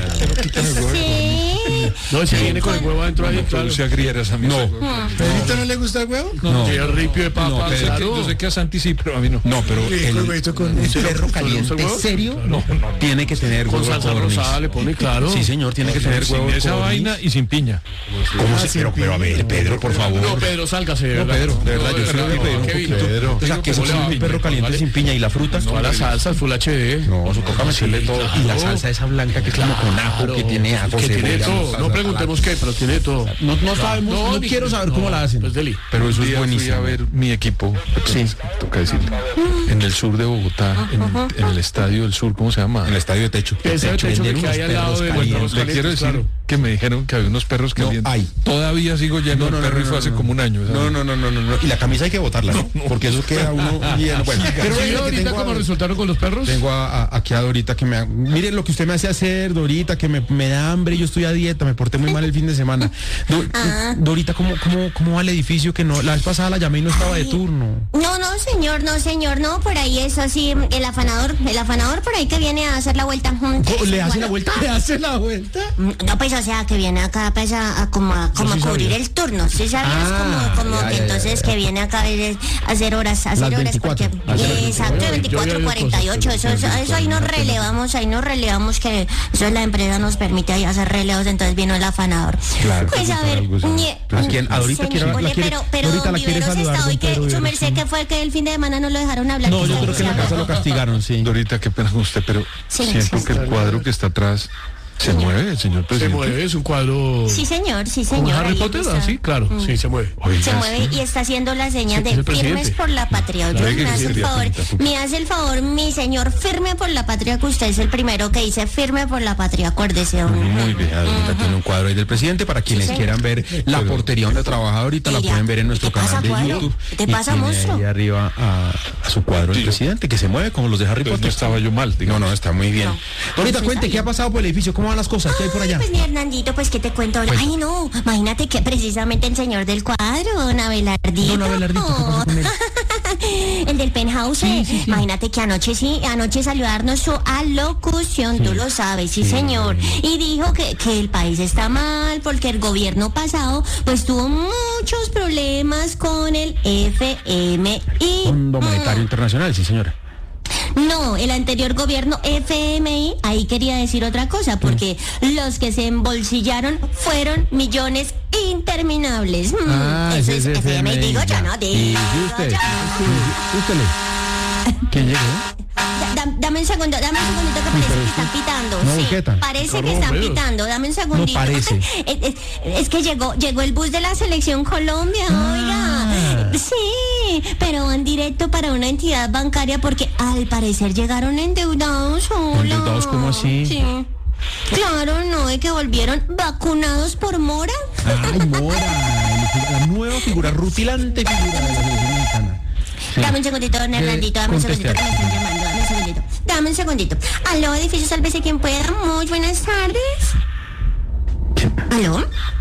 [SPEAKER 8] Sí.
[SPEAKER 3] No, si viene con el huevo adentro ahí, claro.
[SPEAKER 4] Produce agrieras a mí.
[SPEAKER 1] No.
[SPEAKER 7] ¿Pedrito no le gusta el huevo?
[SPEAKER 1] No.
[SPEAKER 3] Y el ripio de papa,
[SPEAKER 1] No, pero
[SPEAKER 3] claro.
[SPEAKER 4] Yo sé que a Santi sí, pero a mí no.
[SPEAKER 1] No, pero el,
[SPEAKER 7] con huevito con-
[SPEAKER 1] un
[SPEAKER 3] ¿Se lo-
[SPEAKER 1] perro
[SPEAKER 3] se lo
[SPEAKER 1] caliente
[SPEAKER 3] usa el huevo?
[SPEAKER 1] serio no, tiene que tener
[SPEAKER 3] Con
[SPEAKER 1] huevo de
[SPEAKER 3] salsa
[SPEAKER 1] codorniz.
[SPEAKER 3] rosada le pone, claro.
[SPEAKER 1] Sí, señor, tiene que tener
[SPEAKER 4] Sin
[SPEAKER 1] huevo de
[SPEAKER 4] esa
[SPEAKER 1] codorniz.
[SPEAKER 4] vaina y sin piña.
[SPEAKER 1] ¿Cómo se- pero, pero a ver, Pedro, por favor.
[SPEAKER 3] No, Pedro, sálgase, de
[SPEAKER 1] No,
[SPEAKER 3] verdad.
[SPEAKER 1] Pedro, de verdad, yo
[SPEAKER 3] de
[SPEAKER 1] soy
[SPEAKER 3] verdad,
[SPEAKER 1] de Pedro un
[SPEAKER 3] qué
[SPEAKER 1] poquito.
[SPEAKER 3] vino.
[SPEAKER 1] O sea, que eso
[SPEAKER 3] ¿Cómo le
[SPEAKER 1] es
[SPEAKER 3] va?
[SPEAKER 1] un perro caliente
[SPEAKER 3] ¿Vale?
[SPEAKER 1] sin piña y la fruta.
[SPEAKER 3] No, la salsa, full H D.
[SPEAKER 1] No, eso toca meterle todo. Y la salsa esa blanca que es como con ajo, que tiene ajo,
[SPEAKER 3] Que tiene
[SPEAKER 1] cebolla,
[SPEAKER 3] todo.
[SPEAKER 1] mostaza,
[SPEAKER 3] No preguntemos qué, pero tiene todo.
[SPEAKER 1] No, no sabemos, no,
[SPEAKER 3] ni-
[SPEAKER 1] quiero saber cómo la hacen.
[SPEAKER 3] Pues deli.
[SPEAKER 1] Pero eso
[SPEAKER 4] Un
[SPEAKER 1] es
[SPEAKER 4] día
[SPEAKER 1] buenísimo.
[SPEAKER 4] fui a ver mi equipo, sí, toca decirlo, en el sur de Bogotá, en, en el Estadio del Sur, ¿cómo se llama?
[SPEAKER 1] En el estadio de techo.
[SPEAKER 3] Ese
[SPEAKER 1] Techo,
[SPEAKER 3] techo que
[SPEAKER 1] venden
[SPEAKER 3] hay
[SPEAKER 1] unos
[SPEAKER 3] al lado
[SPEAKER 1] perros
[SPEAKER 3] de
[SPEAKER 1] calientes.
[SPEAKER 3] Buenos
[SPEAKER 4] Le quiero decir
[SPEAKER 3] claro.
[SPEAKER 4] que me dijeron que había unos perros
[SPEAKER 1] No,
[SPEAKER 4] calientes.
[SPEAKER 1] hay.
[SPEAKER 4] Todavía sigo yendo al perro y fue hace como un año. ¿sabes?
[SPEAKER 1] No, no, no, no, no, no. Y la camisa hay que botarla, ¿no? Porque eso queda uno bien. Bueno, pero
[SPEAKER 3] ¿Sí
[SPEAKER 1] venga,
[SPEAKER 3] vio
[SPEAKER 1] que
[SPEAKER 3] ahorita
[SPEAKER 1] tengo
[SPEAKER 3] cómo
[SPEAKER 1] a-
[SPEAKER 3] resultaron con los perros?
[SPEAKER 1] Tengo a, a- aquí a Dorita que me... ha- Mire lo que usted me hace hacer, Dorita, que me, me da hambre, yo estoy a dieta, me porté muy mal el fin de semana. Do-
[SPEAKER 8] Ah.
[SPEAKER 1] Dorita, ¿cómo, cómo, ¿cómo va el edificio? Que no, la vez pasada la llamé y no estaba de turno.
[SPEAKER 8] No, no, señor, no, señor, no, por ahí es así, el afanador, el afanador por ahí que viene a hacer la vuelta. Mm,
[SPEAKER 1] ¿Le hace
[SPEAKER 8] bueno,
[SPEAKER 1] la vuelta? ¿Le hace la vuelta?
[SPEAKER 8] mm, No, pues, o sea, que viene acá, pues, a, a como a, como
[SPEAKER 1] sí
[SPEAKER 8] a cubrir
[SPEAKER 1] sabía.
[SPEAKER 8] el turno, ¿sí sabías?
[SPEAKER 1] Ah,
[SPEAKER 8] como como
[SPEAKER 1] ya,
[SPEAKER 8] que
[SPEAKER 1] ya,
[SPEAKER 8] entonces
[SPEAKER 1] ya, ya.
[SPEAKER 8] que viene acá a ver, a hacer horas, a hacer
[SPEAKER 1] Las
[SPEAKER 8] horas,
[SPEAKER 1] veinticuatro,
[SPEAKER 8] porque,
[SPEAKER 1] hace las
[SPEAKER 8] exacto,
[SPEAKER 3] Yo
[SPEAKER 8] veinticuatro,
[SPEAKER 3] había
[SPEAKER 8] cuarenta y ocho, eso, eso, eso ahí nos relevamos, ahí nos relevamos que eso la empresa nos permite ahí hacer relevos, entonces vino el afanador.
[SPEAKER 1] Claro.
[SPEAKER 8] Pues a ver,
[SPEAKER 4] algo así.
[SPEAKER 8] ñe-
[SPEAKER 1] ¿A quién? ¿A Dorita
[SPEAKER 8] señor,
[SPEAKER 1] quiere- la
[SPEAKER 8] oye,
[SPEAKER 1] quiere-
[SPEAKER 8] pero, pero
[SPEAKER 1] Dorita
[SPEAKER 8] don
[SPEAKER 1] la quiere
[SPEAKER 8] Viveros
[SPEAKER 1] saludar,
[SPEAKER 8] está hoy
[SPEAKER 1] don
[SPEAKER 8] que
[SPEAKER 1] Pedro
[SPEAKER 8] su
[SPEAKER 1] Viveros,
[SPEAKER 8] merced
[SPEAKER 1] sí.
[SPEAKER 8] que fue que el fin de semana no lo dejaron hablar.
[SPEAKER 1] No,
[SPEAKER 8] que
[SPEAKER 1] yo
[SPEAKER 8] está
[SPEAKER 1] creo que en la
[SPEAKER 8] deseando.
[SPEAKER 1] casa lo castigaron, sí.
[SPEAKER 4] Dorita, qué pena con usted, pero
[SPEAKER 8] Sí,
[SPEAKER 4] siento
[SPEAKER 8] sí,
[SPEAKER 4] que el cuadro que está atrás se mueve, el señor
[SPEAKER 3] Se
[SPEAKER 4] presidente.
[SPEAKER 3] mueve, es un cuadro...
[SPEAKER 8] Sí, señor, sí,
[SPEAKER 3] ¿Como
[SPEAKER 8] señor.
[SPEAKER 3] Harry
[SPEAKER 8] ahí
[SPEAKER 3] Potter?
[SPEAKER 8] está.
[SPEAKER 3] Ah, sí, claro, sí, se mueve.
[SPEAKER 4] Oiga,
[SPEAKER 8] Se mueve
[SPEAKER 4] sí.
[SPEAKER 8] y está haciendo la señal
[SPEAKER 3] Sí,
[SPEAKER 8] de
[SPEAKER 3] es el
[SPEAKER 8] firmes
[SPEAKER 3] presidente.
[SPEAKER 8] por la patria. Oye,
[SPEAKER 4] Claro que
[SPEAKER 8] me
[SPEAKER 4] sí,
[SPEAKER 8] hace el
[SPEAKER 4] quería
[SPEAKER 8] favor,
[SPEAKER 4] preguntar.
[SPEAKER 8] me hace el favor, mi señor, firme por la patria, que usted es el primero que dice firme por la patria, acuérdese. don.
[SPEAKER 1] Muy bien, Dorita tiene un cuadro ahí del presidente para quienes
[SPEAKER 8] señor.
[SPEAKER 1] quieran ver la portería donde trabaja ahorita, la
[SPEAKER 8] Mira,
[SPEAKER 1] pueden ver en nuestro
[SPEAKER 8] ¿qué te
[SPEAKER 1] canal
[SPEAKER 8] pasa,
[SPEAKER 1] de
[SPEAKER 8] cuadro?
[SPEAKER 1] YouTube.
[SPEAKER 8] ¿Qué te
[SPEAKER 1] Y
[SPEAKER 8] pasa,
[SPEAKER 1] tiene
[SPEAKER 8] monstruo?
[SPEAKER 1] ahí arriba a, a su cuadro el
[SPEAKER 4] Sí.
[SPEAKER 1] presidente que se mueve como los de Harry
[SPEAKER 4] Entonces
[SPEAKER 1] Potter.
[SPEAKER 4] no estaba yo mal,
[SPEAKER 1] No,
[SPEAKER 4] digamos.
[SPEAKER 1] no, está muy bien.
[SPEAKER 8] No.
[SPEAKER 1] Dorita,
[SPEAKER 8] Sí,
[SPEAKER 1] cuente,
[SPEAKER 8] está
[SPEAKER 1] ¿qué ha
[SPEAKER 8] bien.
[SPEAKER 1] pasado por el edificio? ¿Cómo van las cosas? ¿Qué hay por allá?
[SPEAKER 8] Pues mi Hernandito, pues que te cuento. Ay, no, imagínate que precisamente el señor del cuadro, don Abelardito.
[SPEAKER 1] Don Abelardito, ¿qué pasó con él?
[SPEAKER 8] El del penthouse.
[SPEAKER 1] Sí, sí, sí.
[SPEAKER 8] Imagínate que anoche sí, anoche salió a darnos su alocución, tú lo sabes, sí, señor. Y dijo que, que el país está mal porque el gobierno pasado pues tuvo muchos problemas con el F M I.
[SPEAKER 1] Fondo Monetario Internacional, sí, señora.
[SPEAKER 8] No, el anterior gobierno F M I, ahí quería decir otra cosa, porque los que se embolsillaron fueron millones interminables. Mm,
[SPEAKER 1] Ah,
[SPEAKER 8] eso
[SPEAKER 1] ese
[SPEAKER 8] es
[SPEAKER 1] es
[SPEAKER 8] F M I, digo yo, no,
[SPEAKER 1] Y
[SPEAKER 8] digo
[SPEAKER 1] sí, usted,
[SPEAKER 8] yo.
[SPEAKER 1] usted, usted le- ¿Quién llegó?
[SPEAKER 8] Da- da- dame un segundo, dame un segundito que parece que están pitando.
[SPEAKER 1] no,
[SPEAKER 8] Sí,
[SPEAKER 1] ¿qué tal?
[SPEAKER 8] parece
[SPEAKER 3] No,
[SPEAKER 8] que están
[SPEAKER 3] pero-
[SPEAKER 8] pitando, dame un segundito.
[SPEAKER 1] parece.
[SPEAKER 8] es, es- es que llegó, llegó el bus de la selección Colombia,
[SPEAKER 1] Ah.
[SPEAKER 8] oiga. Sí, pero van directo para una entidad bancaria porque al parecer llegaron endeudados. Hola.
[SPEAKER 1] ¿Endeudados cómo así?
[SPEAKER 8] Sí. Claro, no, es que volvieron vacunados por Mora.
[SPEAKER 1] Ay, Mora, la nueva figura, rutilante figura de la selección mexicana. Sí.
[SPEAKER 8] Dame un segundito, don Hernandito, dame un
[SPEAKER 1] conteste
[SPEAKER 8] segundito que me
[SPEAKER 1] aquí.
[SPEAKER 8] están llamando, dame un segundito. Dame un segundito. Aló, edificio, sálvese quien pueda. Muy buenas tardes. ¿Aló?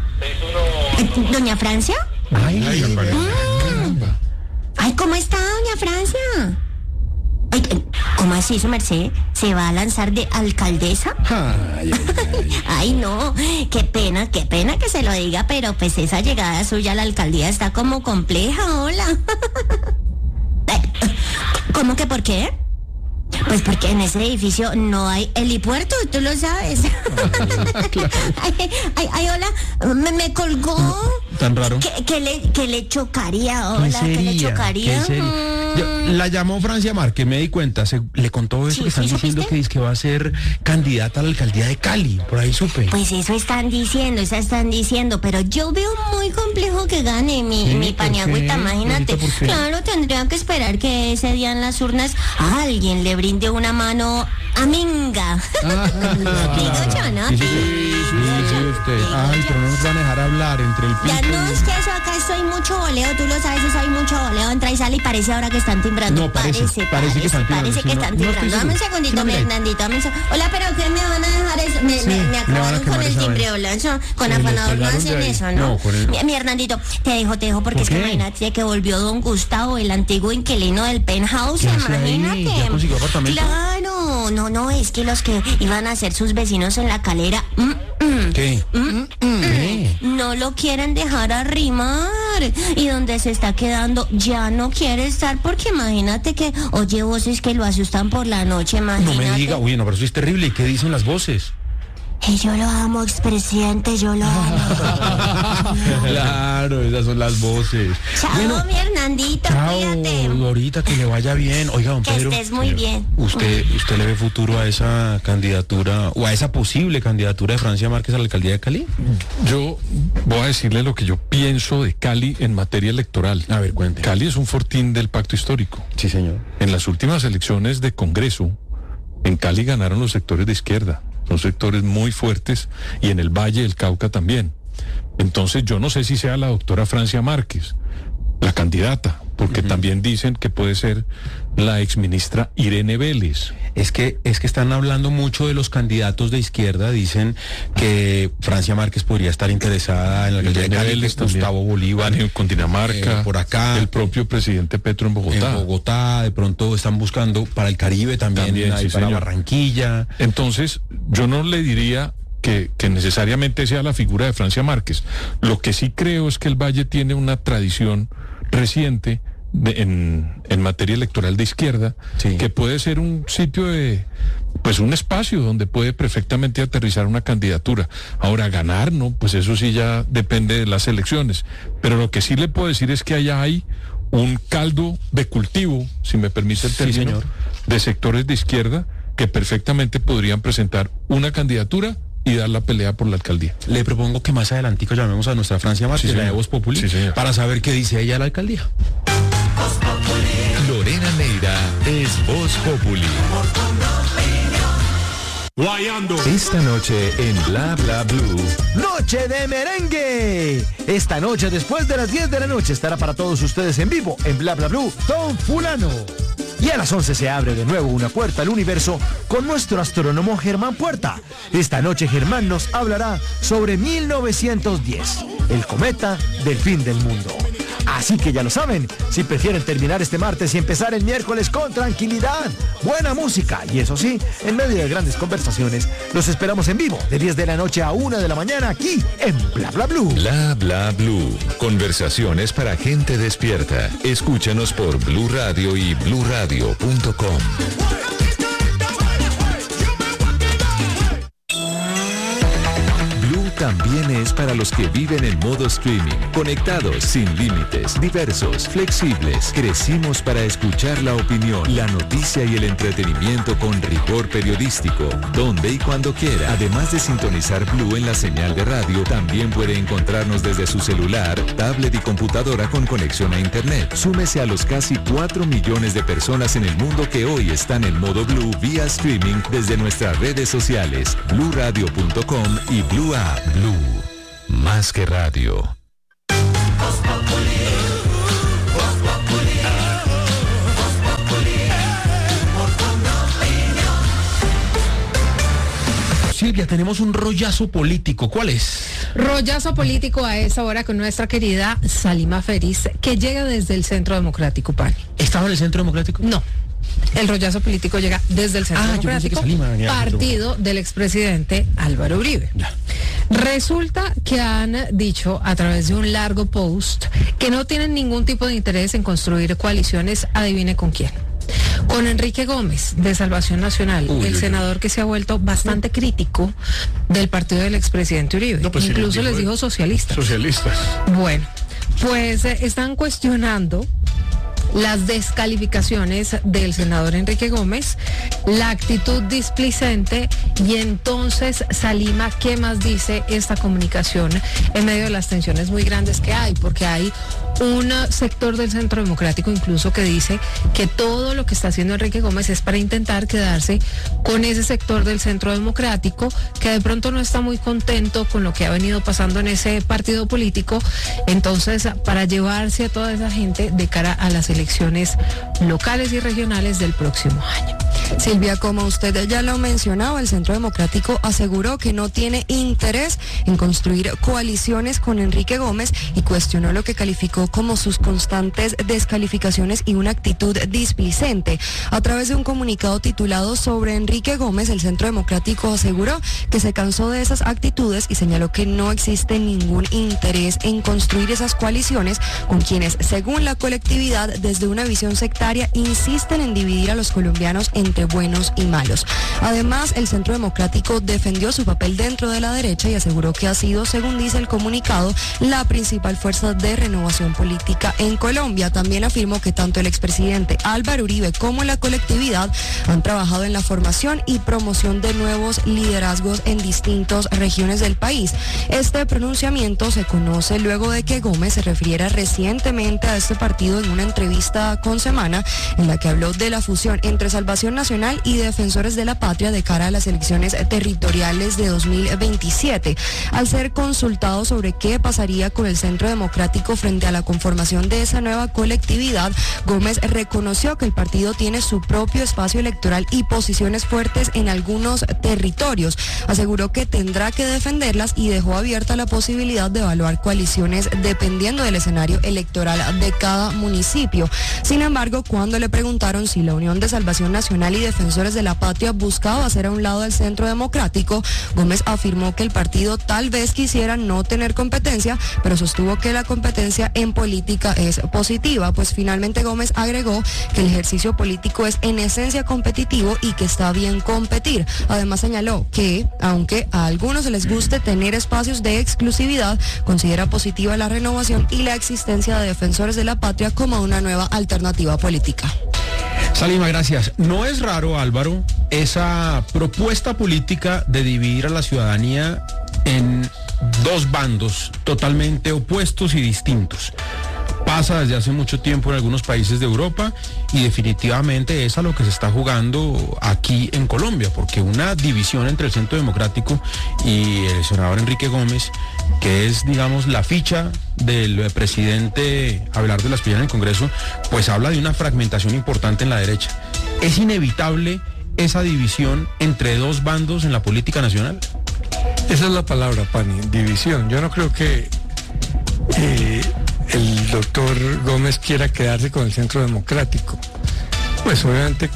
[SPEAKER 8] Eh, ¿Doña Francia?
[SPEAKER 1] Ay, ay,
[SPEAKER 8] Mm. Ay, ¿cómo está, doña Francia? Ay, eh, ¿cómo así, su merced? ¿Se va a lanzar de alcaldesa?
[SPEAKER 1] ay, ay.
[SPEAKER 8] Ay, no, qué pena, qué pena que se lo diga, pero pues esa llegada suya a la alcaldía está como compleja, hola. Ay, ¿cómo que por qué? Pues porque en ese edificio no hay helipuerto, tú lo sabes.
[SPEAKER 1] Claro.
[SPEAKER 8] ay, ay, ay, hola, me, me colgó.
[SPEAKER 1] Tan raro.
[SPEAKER 8] ¿Qué, qué le, qué le chocaría? Hola,
[SPEAKER 1] ¿Qué
[SPEAKER 8] ¿qué le
[SPEAKER 1] sería?
[SPEAKER 8] chocaría?
[SPEAKER 1] ¿Qué sería? Yo- la llamó Francia Márquez, me di cuenta, se, le contó eso
[SPEAKER 8] Sí,
[SPEAKER 1] que están
[SPEAKER 8] ¿sí
[SPEAKER 1] diciendo
[SPEAKER 8] supiste?
[SPEAKER 1] que dice que va a ser candidata a la alcaldía de Cali, por ahí supe.
[SPEAKER 8] Pues eso están diciendo, eso están diciendo, pero yo veo muy complejo que gane mi,
[SPEAKER 1] Sí,
[SPEAKER 8] mi
[SPEAKER 1] ¿por
[SPEAKER 8] paniagüita,
[SPEAKER 1] qué?
[SPEAKER 8] imagínate.
[SPEAKER 1] Ahorita, ¿por qué?
[SPEAKER 8] Claro, tendría que esperar que ese día en las urnas alguien le brinde una mano amiga. Digo yo, ¿no?
[SPEAKER 1] Sí, sí, sí, sí, sí, usted. Ay, pero no nos van a dejar hablar entre el
[SPEAKER 8] Ya
[SPEAKER 1] pico
[SPEAKER 8] no,
[SPEAKER 1] y-
[SPEAKER 8] es que eso acá soy mucho voleo, tú lo sabes, eso hay mucho voleo, entra y sale y parece ahora que están timbrando.
[SPEAKER 1] No, parece, parece que están timbrando,
[SPEAKER 8] Parece
[SPEAKER 1] sí,
[SPEAKER 8] que
[SPEAKER 1] no,
[SPEAKER 8] están
[SPEAKER 1] no estoy
[SPEAKER 8] timbrando. Dame un
[SPEAKER 1] seguro.
[SPEAKER 8] segundito,
[SPEAKER 1] Sí, mire.
[SPEAKER 8] Fernandito, dame un seg- Hola, pero ¿qué me van a dejar eso? Me,
[SPEAKER 1] Sí,
[SPEAKER 8] me, me
[SPEAKER 1] le van a
[SPEAKER 8] acabaron con
[SPEAKER 1] quemar
[SPEAKER 8] el
[SPEAKER 1] esa
[SPEAKER 8] timbre,
[SPEAKER 1] vaina.
[SPEAKER 8] hola, eso, con
[SPEAKER 1] Se lo
[SPEAKER 8] afanador no
[SPEAKER 1] colgaron
[SPEAKER 8] hacen
[SPEAKER 1] de ahí.
[SPEAKER 8] eso, ¿no?
[SPEAKER 1] No, con el-
[SPEAKER 8] mi, mi Hernandito, te dejo, te dejo, porque
[SPEAKER 1] ¿Por
[SPEAKER 8] es que
[SPEAKER 1] qué?
[SPEAKER 8] imagínate que volvió don Gustavo, el antiguo inquilino del penthouse,
[SPEAKER 1] ¿Qué hace ahí?
[SPEAKER 8] imagínate.
[SPEAKER 1] ¿Ya consiguió apartamento?
[SPEAKER 8] Claro, no, no, es que los que iban a ser sus vecinos en la calera, mm, mm,
[SPEAKER 1] ¿Qué? ¿Qué?
[SPEAKER 8] no lo quieren dejar arrimar y donde se está quedando ya no quiere estar porque imagínate que oye voces que lo asustan por la noche,
[SPEAKER 1] No
[SPEAKER 8] imagínate.
[SPEAKER 1] me diga, uy, no, pero eso es terrible. ¿Y qué dicen las voces?
[SPEAKER 8] Y yo lo amo, expresidente, yo lo amo.
[SPEAKER 1] Claro, esas son las voces.
[SPEAKER 8] Chao,
[SPEAKER 1] Bueno,
[SPEAKER 8] mi Hernandito,
[SPEAKER 1] chao,
[SPEAKER 8] cuídate.
[SPEAKER 1] ahorita que le vaya bien. Oiga, don
[SPEAKER 8] Que
[SPEAKER 1] Pedro.
[SPEAKER 8] estés muy bien.
[SPEAKER 1] ¿Usted, ¿Usted le ve futuro a esa candidatura o a esa posible candidatura de Francia Márquez a la alcaldía de Cali?
[SPEAKER 4] Yo voy a decirle lo que yo pienso de Cali en materia electoral.
[SPEAKER 1] A ver, cuente.
[SPEAKER 4] Cali es un fortín del pacto histórico.
[SPEAKER 1] Sí, señor.
[SPEAKER 4] En las últimas elecciones de Congreso, en Cali ganaron los sectores de izquierda. Son sectores muy fuertes y en el Valle del Cauca también. Entonces yo no sé si sea la doctora Francia Márquez, la candidata, porque
[SPEAKER 1] Ujú.
[SPEAKER 4] también dicen que puede ser la exministra Irene Vélez.
[SPEAKER 1] Es que, es que están hablando mucho de los candidatos de izquierda. Dicen que Francia Márquez podría estar interesada en la alcaldía de
[SPEAKER 4] Irene
[SPEAKER 1] Cali,
[SPEAKER 4] Vélez
[SPEAKER 1] que Gustavo
[SPEAKER 4] también.
[SPEAKER 1] Bolívar
[SPEAKER 4] En Cundinamarca,
[SPEAKER 1] eh, por acá,
[SPEAKER 4] el propio presidente Petro en Bogotá.
[SPEAKER 1] en Bogotá, de pronto están buscando para el Caribe también,
[SPEAKER 4] También,
[SPEAKER 1] ahí
[SPEAKER 4] sí,
[SPEAKER 1] para
[SPEAKER 4] señor.
[SPEAKER 1] Barranquilla.
[SPEAKER 4] Entonces, yo no le diría que, que necesariamente sea la figura de Francia Márquez. Lo que sí creo es que el Valle tiene una tradición reciente de- en, en materia electoral de izquierda,
[SPEAKER 1] Sí.
[SPEAKER 4] que puede ser un sitio de, pues un espacio donde puede perfectamente aterrizar una candidatura. Ahora, ganar, ¿no? Pues eso sí ya depende de las elecciones. Pero lo que sí le puedo decir es que allá hay un caldo de cultivo, si me permite el
[SPEAKER 1] Sí,
[SPEAKER 4] término,
[SPEAKER 1] señor.
[SPEAKER 4] de sectores de izquierda que perfectamente podrían presentar una candidatura y dar la pelea por la alcaldía.
[SPEAKER 1] Le propongo que más adelantico llamemos a nuestra Francia Márquez,
[SPEAKER 4] Sí,
[SPEAKER 1] la de
[SPEAKER 4] señor.
[SPEAKER 1] Voz Populi,
[SPEAKER 4] Sí, señor.
[SPEAKER 1] para saber qué dice ella a la alcaldía.
[SPEAKER 9] Lorena Neira es Voz Populi. Esta noche en Bla Bla Blue.
[SPEAKER 10] Noche de merengue. Esta noche, después de las diez de la noche, estará para todos ustedes en vivo en Bla Bla Blue Don Fulano. Y a las once se abre de nuevo una puerta al universo con nuestro astrónomo Germán Puerta. Esta noche Germán nos hablará sobre mil novecientos diez, el cometa del fin del mundo. Así que ya lo saben, si prefieren terminar este martes y empezar el miércoles con tranquilidad, buena música y eso sí, en medio de grandes conversaciones, los esperamos en vivo de diez de la noche a una de la mañana aquí en Bla Bla Blue.
[SPEAKER 9] Bla Bla Blue. Conversaciones para gente despierta. Escúchanos por Blue Radio y blue radio punto com. Blue también es para los que viven en modo streaming, conectados, sin límites, diversos, flexibles. Crecimos para escuchar la opinión, la noticia y el entretenimiento con rigor periodístico, donde y cuando quiera. Además de sintonizar Blue en la señal de radio, también puede encontrarnos desde su celular, tablet y computadora con conexión a internet. Súmese a los casi cuatro millones de personas en el mundo que hoy están en modo Blue vía streaming desde nuestras redes sociales, blue radio punto com y Blue App. Blue, más que radio.
[SPEAKER 1] Silvia, tenemos un rollazo político. ¿Cuál es?
[SPEAKER 2] Rollazo político a esa hora con nuestra querida Salima Feriz, que llega desde el Centro Democrático, Pani.
[SPEAKER 1] ¿Estaba en el Centro Democrático?
[SPEAKER 2] No. El rollazo político llega desde el Centro
[SPEAKER 1] Ah, yo pensé que
[SPEAKER 2] Democrático,
[SPEAKER 1] Salima venía del Centro
[SPEAKER 2] partido del expresidente Álvaro Uribe.
[SPEAKER 1] Ya.
[SPEAKER 2] Resulta que han dicho a través de un largo post que no tienen ningún tipo de interés en construir coaliciones, adivine con quién. Con Enrique Gómez, de Salvación Nacional,
[SPEAKER 3] Uy,
[SPEAKER 2] el
[SPEAKER 3] uy,
[SPEAKER 2] senador que se ha vuelto bastante crítico del partido del expresidente Uribe.
[SPEAKER 3] No, pues,
[SPEAKER 2] Incluso
[SPEAKER 3] sí,
[SPEAKER 2] les
[SPEAKER 3] dijo,
[SPEAKER 2] dijo socialistas.
[SPEAKER 3] Socialistas.
[SPEAKER 2] Bueno, pues eh, están cuestionando las descalificaciones del senador Enrique Gómez, la actitud displicente, y entonces, Salima, ¿qué más dice esta comunicación en medio de las tensiones muy grandes que hay? Porque hay un sector del Centro Democrático incluso que dice que todo lo que está haciendo Enrique Gómez es para intentar quedarse con ese sector del Centro Democrático que de pronto no está muy contento con lo que ha venido pasando en ese partido político, entonces para llevarse a toda esa gente de cara a las elecciones locales y regionales del próximo año.
[SPEAKER 11] Silvia, como usted ya lo mencionaba, el Centro Democrático aseguró que no tiene interés en construir coaliciones con Enrique Gómez y cuestionó lo que calificó como sus constantes descalificaciones y una actitud displicente. A través de un comunicado titulado Sobre Enrique Gómez, el Centro Democrático aseguró que se cansó de esas actitudes y señaló que no existe ningún interés en construir esas coaliciones con quienes, según la colectividad, desde una visión sectaria, insisten en dividir a los colombianos entre buenos y malos. Además, el Centro Democrático defendió su papel dentro de la derecha y aseguró que ha sido, según dice el comunicado, la principal fuerza de renovación política en Colombia. También afirmó que tanto el expresidente Álvaro Uribe como la colectividad han trabajado en la formación y promoción de nuevos liderazgos en distintas regiones del país. Este pronunciamiento se conoce luego de que Gómez se refiriera recientemente a este partido en una entrevista con Semana, en la que habló de la fusión entre Salvación Nacional y Defensores de la Patria de cara a las elecciones territoriales de dos mil veintisiete. Al ser consultado sobre qué pasaría con el Centro Democrático frente a la conformación de esa nueva colectividad, Gómez reconoció que el partido tiene su propio espacio electoral y posiciones fuertes en algunos territorios. Aseguró que tendrá que defenderlas y dejó abierta la posibilidad de evaluar coaliciones dependiendo del escenario electoral de cada municipio. Sin embargo, cuando le preguntaron si la Unión de Salvación Nacional y Defensores de la Patria buscaba hacer a un lado al Centro Democrático, Gómez afirmó que el partido tal vez quisiera no tener competencia, pero sostuvo que la competencia en política es positiva, pues finalmente Gómez agregó que el ejercicio político es en esencia competitivo y que está bien competir. Además señaló que, aunque a algunos les guste tener espacios de exclusividad, considera positiva la renovación y la existencia de Defensores de la Patria como una nueva alternativa política.
[SPEAKER 1] Salima, gracias. No es raro, Álvaro, esa propuesta política de dividir a la ciudadanía en dos bandos totalmente opuestos y distintos. Pasa desde hace mucho tiempo en algunos países de Europa y definitivamente es a lo que se está jugando aquí en Colombia, porque una división entre el Centro Democrático y el senador Enrique Gómez, que es, digamos, la ficha del presidente Abelardo Lasprilla en el Congreso, pues habla de una fragmentación importante en la derecha. ¿Es inevitable esa división entre dos bandos en la política nacional?
[SPEAKER 7] Esa es la palabra, Pani, división. Yo no creo que eh, el doctor Gómez quiera quedarse con el Centro Democrático. Pues obviamente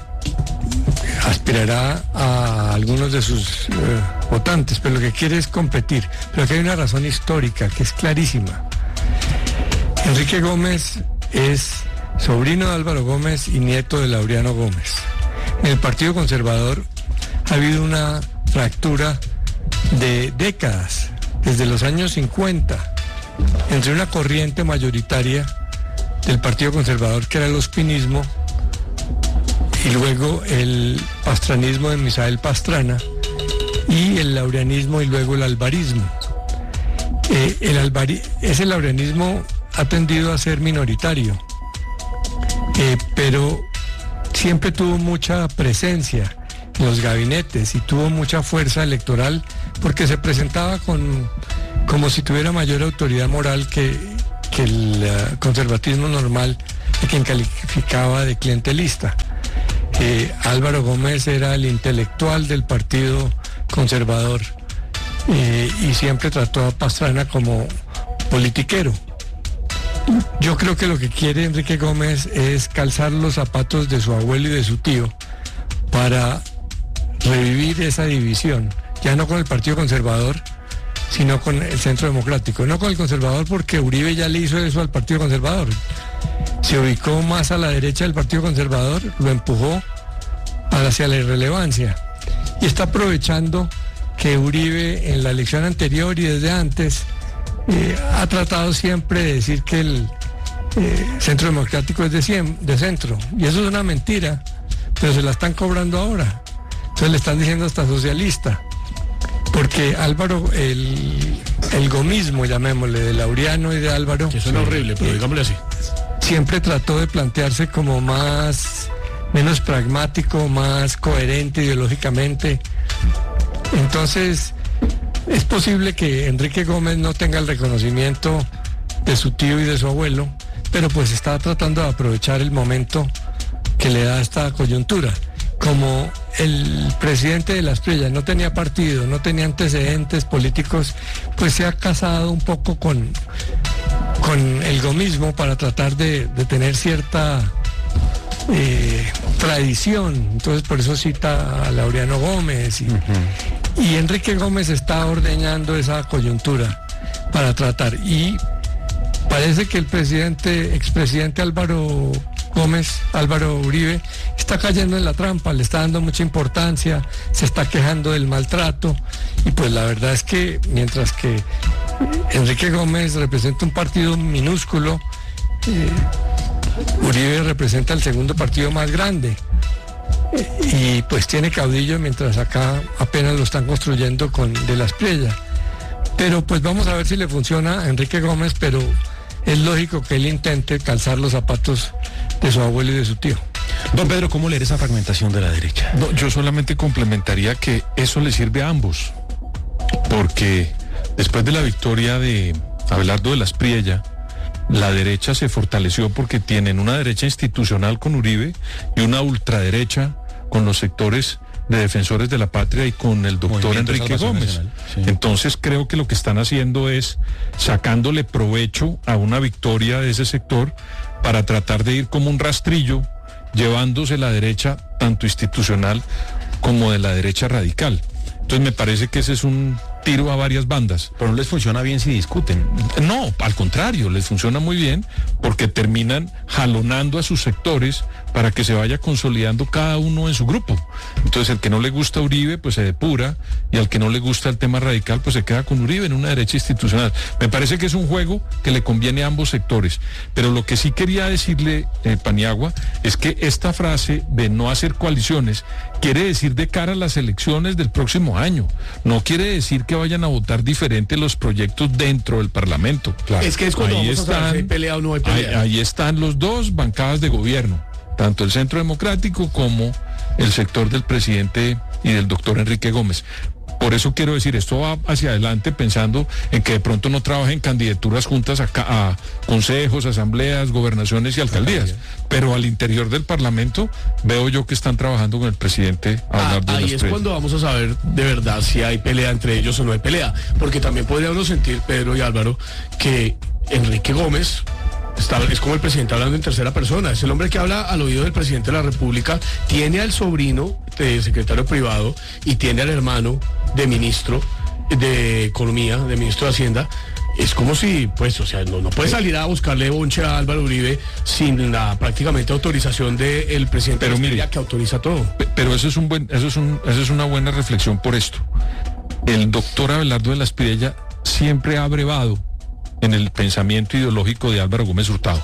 [SPEAKER 7] aspirará a algunos de sus eh, votantes, pero lo que quiere es competir. Pero aquí hay una razón histórica que es clarísima. Enrique Gómez es sobrino de Álvaro Gómez y nieto de Laureano Gómez. En el Partido Conservador ha habido una fractura de décadas, desde los años cincuenta, entre una corriente mayoritaria del Partido Conservador, que era el ospinismo, y luego el pastranismo de Misael Pastrana, y el laureanismo y luego el alvarismo. Eh, el albari- ese laureanismo ha tendido a ser minoritario, eh, pero siempre tuvo mucha presencia en los gabinetes y tuvo mucha fuerza electoral porque se presentaba con, como si tuviera mayor autoridad moral que, que el uh, conservatismo normal, a quien calificaba de clientelista. Eh, Álvaro Gómez era el intelectual del Partido Conservador eh, y siempre trató a Pastrana como politiquero. Yo creo que lo que quiere Enrique Gómez es calzar los zapatos de su abuelo y de su tío para revivir esa división, ya no con el Partido Conservador, sino con el Centro Democrático. No con el Conservador porque Uribe ya le hizo eso al Partido Conservador. se ubicó más a la derecha del Partido Conservador, lo empujó hacia la irrelevancia y está aprovechando que Uribe en la elección anterior y desde antes eh, ha tratado siempre de decir que el eh, Centro Democrático es de, cien, de centro, y eso es una mentira, pero se la están cobrando ahora. Entonces le están diciendo hasta socialista, porque Álvaro, el, el gomismo, llamémosle, de Laureano y de Álvaro,
[SPEAKER 3] que suena horrible, pero eh, digámosle así,
[SPEAKER 7] siempre trató de plantearse como más, menos pragmático, más coherente ideológicamente. Entonces, es posible que Enrique Gómez no tenga el reconocimiento de su tío y de su abuelo, pero pues está tratando de aprovechar el momento que le da esta coyuntura. Como el presidente de Las Priellas no tenía partido, no tenía antecedentes políticos, pues se ha casado un poco con, con el gomismo para tratar de, de tener cierta eh, tradición. Entonces por eso cita a Laureano Gómez y, uh-huh. y Enrique Gómez está ordeñando esa coyuntura para tratar. Y parece que el presidente, expresidente Álvaro Gómez, Álvaro Uribe, está cayendo en la trampa, le está dando mucha importancia, se está quejando del maltrato, y pues la verdad es que mientras que Enrique Gómez representa un partido minúsculo, eh, Uribe representa el segundo partido más grande, eh, y pues tiene caudillo, mientras acá apenas lo están construyendo con de Las Priellas. Pero pues vamos a ver si le funciona a Enrique Gómez, pero es lógico que él intente calzar los zapatos de su abuelo y de su tío.
[SPEAKER 1] Don Pedro, ¿cómo leer esa fragmentación de la derecha?
[SPEAKER 4] No, yo solamente complementaría que eso le sirve a ambos, porque después de la victoria de Abelardo de Las Priellas, la derecha se fortaleció porque tienen una derecha institucional con Uribe y una ultraderecha con los sectores de defensores de la patria y con el doctor Movimiento Enrique Gómez. Sí. Entonces creo que lo que están haciendo es sacándole provecho a una victoria de ese sector para tratar de ir como un rastrillo, llevándose la derecha tanto institucional como de la derecha radical. Entonces me parece que ese es un tiro a varias bandas.
[SPEAKER 1] Pero no les funciona bien si discuten.
[SPEAKER 4] No, al contrario, les funciona muy bien porque terminan jalonando a sus sectores para que se vaya consolidando cada uno en su grupo. Entonces el que no le gusta Uribe pues se depura, y al que no le gusta el tema radical pues se queda con Uribe en una derecha institucional. Me parece que es un juego que le conviene a ambos sectores. Pero lo que sí quería decirle, eh, Paniagua, es que esta frase de no hacer coaliciones quiere decir de cara a las elecciones del próximo año. No quiere decir que vayan a votar diferente los proyectos dentro del Parlamento.
[SPEAKER 3] Claro. Es que es cuando
[SPEAKER 4] ahí
[SPEAKER 3] vamos
[SPEAKER 4] están,
[SPEAKER 3] a saber si hay pelea o no hay pelea.
[SPEAKER 4] Ahí, ahí están los dos bancadas de gobierno, tanto el Centro Democrático como el sector del presidente y del doctor Enrique Gómez. Por eso quiero decir, esto va hacia adelante pensando en que de pronto no trabajen candidaturas juntas a, a consejos, asambleas, gobernaciones y alcaldías, pero al interior del Parlamento veo yo que están trabajando con el presidente.
[SPEAKER 3] Ah, ahí es Priellas. Cuando vamos a saber de verdad si hay pelea entre ellos o no hay pelea, porque también podríamos sentir, Pedro y Álvaro, que Enrique Gómez Está, es como el presidente hablando en tercera persona, es el hombre que habla al oído del presidente de la República, tiene al sobrino de secretario privado y tiene al hermano de ministro de Economía, de ministro de Hacienda. Es como si, pues, o sea, no, no puede salir a buscarle bonche a Álvaro Uribe sin la prácticamente autorización del presidente
[SPEAKER 4] pero
[SPEAKER 3] de la
[SPEAKER 4] mire,
[SPEAKER 3] que autoriza todo.
[SPEAKER 4] Pero eso es un buen, eso es un, eso es una buena reflexión por esto. El doctor Abelardo de Las Priellas siempre ha abrevado en el pensamiento ideológico de Álvaro Gómez Hurtado.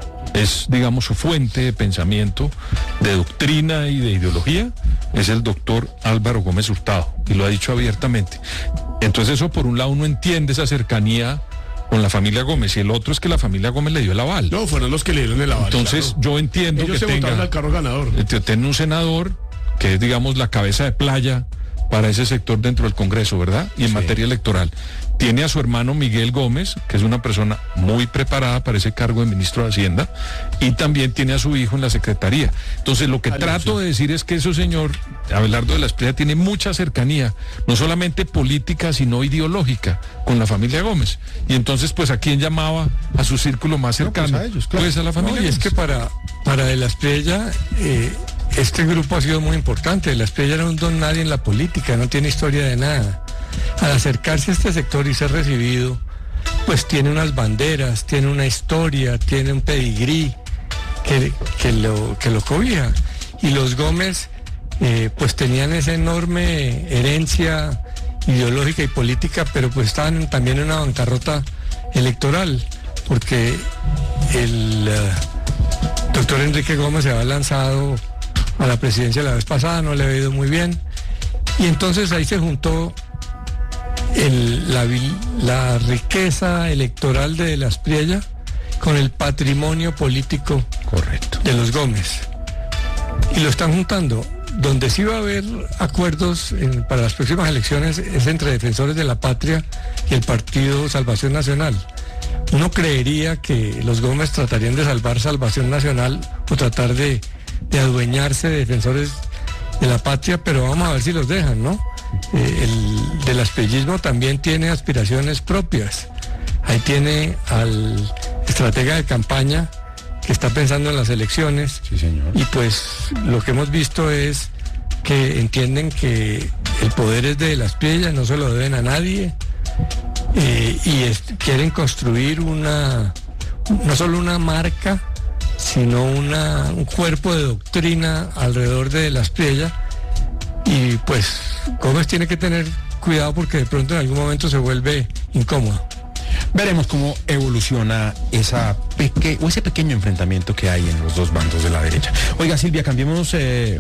[SPEAKER 4] Es, digamos, su fuente de pensamiento, de doctrina y de ideología, es el doctor Álvaro Gómez Hurtado, y lo ha dicho abiertamente. Entonces eso, por un lado, uno entiende esa cercanía con la familia Gómez, y el otro es que la familia Gómez le dio el aval.
[SPEAKER 3] No, fueron los que le dieron el aval.
[SPEAKER 4] Entonces
[SPEAKER 3] claro.
[SPEAKER 4] yo entiendo
[SPEAKER 3] Ellos
[SPEAKER 4] que
[SPEAKER 3] se
[SPEAKER 4] tenga
[SPEAKER 3] al carro ganador.
[SPEAKER 4] Tiene un senador que es, digamos, la cabeza de playa para ese sector dentro del Congreso, ¿verdad? Y en sí. materia electoral. Tiene a su hermano Miguel Gómez, que es una persona muy preparada para ese cargo de ministro de Hacienda, y también tiene a su hijo en la Secretaría. Entonces lo que Ay, trato sí. de decir es que ese señor, Abelardo de Las Priellas, tiene mucha cercanía, no solamente política, sino ideológica, con la familia Gómez. Y entonces, pues, ¿a quién llamaba a su círculo más cercano?
[SPEAKER 7] No, pues a ellos, claro.
[SPEAKER 4] Pues a la familia
[SPEAKER 7] no, y es que para, para de Las Priellas, eh, este grupo ha sido muy importante. De Las Priellas era un don nadie en la política, no tiene historia de nada. Al acercarse a este sector y ser recibido, pues tiene unas banderas, tiene una historia, tiene un pedigrí, que, que, lo, que lo cobija. Y los Gómez eh, pues tenían esa enorme herencia ideológica y política, pero pues estaban también en una bancarrota electoral, porque el uh, doctor Enrique Gómez se había lanzado a la presidencia la vez pasada, no le había ido muy bien, y entonces ahí se juntó el, la, la riqueza electoral de las Aspriella con el patrimonio político
[SPEAKER 1] correcto
[SPEAKER 7] de los Gómez, y lo están juntando. Donde sí va a haber acuerdos en, para las próximas elecciones es entre Defensores de la Patria y el Partido Salvación Nacional. Uno creería que los Gómez tratarían de salvar Salvación Nacional o tratar de, de adueñarse de Defensores de la Patria, pero vamos a ver si los dejan, ¿no? Eh, el del aspellismo también tiene aspiraciones propias. Ahí tiene al estratega de campaña que está pensando en las elecciones.
[SPEAKER 1] Sí, señor.
[SPEAKER 7] Y pues lo que hemos visto es que entienden que el poder es de las Aspriella, no se lo deben a nadie, eh, y es, quieren construir una, no solo una marca, sino una, un cuerpo de doctrina alrededor de las Aspriella, y pues Gómez tiene que tener cuidado porque de pronto en algún momento se vuelve incómodo.
[SPEAKER 1] Veremos cómo evoluciona esa peque o ese pequeño enfrentamiento que hay en los dos bandos de la derecha. Oiga, Silvia, cambiemos eh,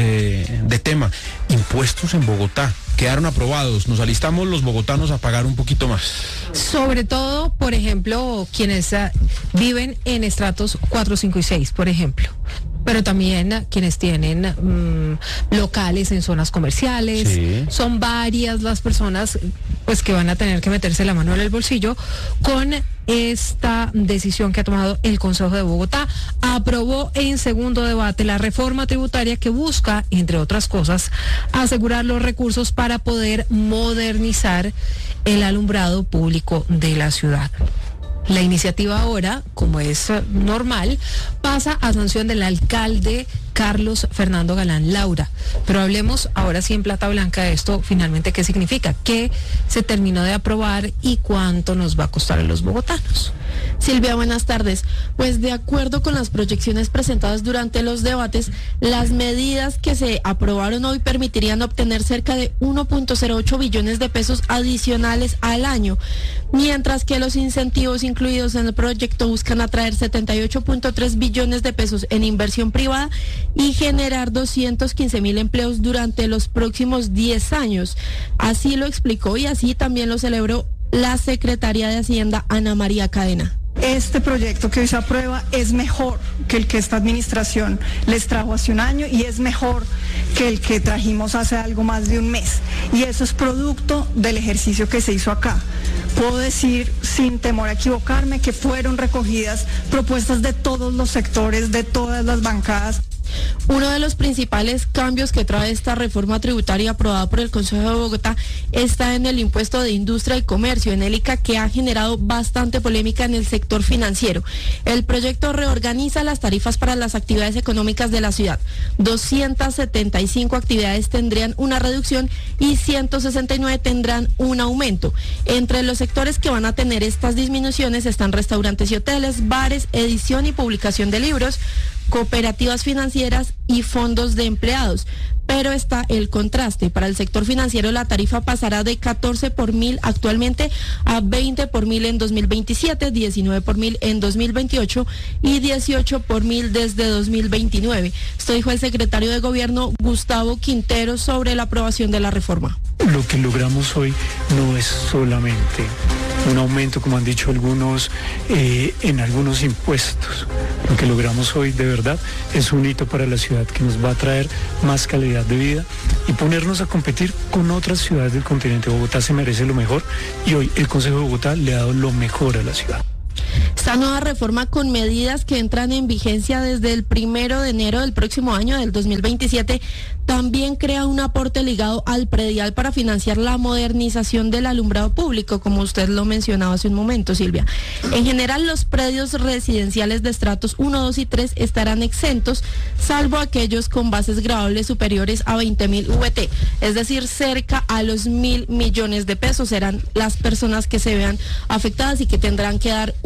[SPEAKER 1] eh, de tema. Impuestos en Bogotá quedaron aprobados. Nos alistamos los bogotanos a pagar un poquito más.
[SPEAKER 2] Sobre todo, por ejemplo, quienes uh, viven en estratos cuatro, cinco y seis, por ejemplo. Pero también uh, quienes tienen um, locales en zonas comerciales.
[SPEAKER 1] Sí.
[SPEAKER 2] Son varias las personas pues que van a tener que meterse la mano en el bolsillo con esta decisión que ha tomado el Consejo de Bogotá. Aprobó en segundo debate la reforma tributaria que busca, entre otras cosas, asegurar los recursos para poder modernizar el alumbrado público de la ciudad. La iniciativa ahora, como es normal, pasa a sanción del alcalde Carlos Fernando Galán Laura. Pero hablemos ahora sí en plata blanca de esto, finalmente, ¿qué significa? ¿Qué se terminó de aprobar y cuánto nos va a costar a los bogotanos?
[SPEAKER 12] Silvia, buenas tardes. Pues de acuerdo con las proyecciones presentadas durante los debates, las medidas que se aprobaron hoy permitirían obtener cerca de uno punto cero ocho billones de pesos adicionales al año, mientras que los incentivos incluidos en el proyecto buscan atraer setenta y ocho punto tres billones de pesos en inversión privada y generar doscientos quince mil empleos durante los próximos diez años. Así lo explicó y así también lo celebró la secretaria de Hacienda, Ana María Cadena.
[SPEAKER 13] Este proyecto que hoy se aprueba es mejor que el que esta administración les trajo hace un año y es mejor que el que trajimos hace algo más de un mes. Y eso es producto del ejercicio que se hizo acá. Puedo decir, sin temor a equivocarme, que fueron recogidas propuestas de todos los sectores, de todas las bancadas.
[SPEAKER 12] Uno de los principales cambios que trae esta reforma tributaria aprobada por el Consejo de Bogotá está en el impuesto de industria y comercio, en el I C A, que ha generado bastante polémica en el sector financiero. El proyecto reorganiza las tarifas para las actividades económicas de la ciudad. doscientas setenta y cinco actividades tendrían una reducción y ciento sesenta y nueve tendrán un aumento. Entre los sectores que van a tener estas disminuciones están restaurantes y hoteles, bares, edición y publicación de libros, cooperativas financieras y fondos de empleados. Pero está el contraste. Para el sector financiero la tarifa pasará de catorce por mil actualmente a veinte por mil en dos mil veintisiete, diecinueve por mil en dos mil veintiocho y dieciocho por mil desde dos mil veintinueve. Esto dijo el secretario de Gobierno, Gustavo Quintero, sobre la aprobación de la reforma.
[SPEAKER 14] Lo que logramos hoy no es solamente un aumento, como han dicho algunos, eh, en algunos impuestos. Lo que logramos hoy de verdad es un hito para la ciudad que nos va a traer más calidad de vida y ponernos a competir con otras ciudades del continente. Bogotá se merece lo mejor y hoy el Consejo de Bogotá le ha dado lo mejor a la ciudad.
[SPEAKER 12] Esta nueva reforma, con medidas que entran en vigencia desde el primero de enero del próximo año, del dos mil veintisiete, también crea un aporte ligado al predial para financiar la modernización del alumbrado público, como usted lo mencionaba hace un momento, Silvia. En general, los predios residenciales de estratos uno, dos y tres estarán exentos, salvo aquellos con bases graduables superiores a veinte mil V T, es decir, cerca a los mil millones de pesos serán las personas que se vean afectadas y que tendrán que dar un mayor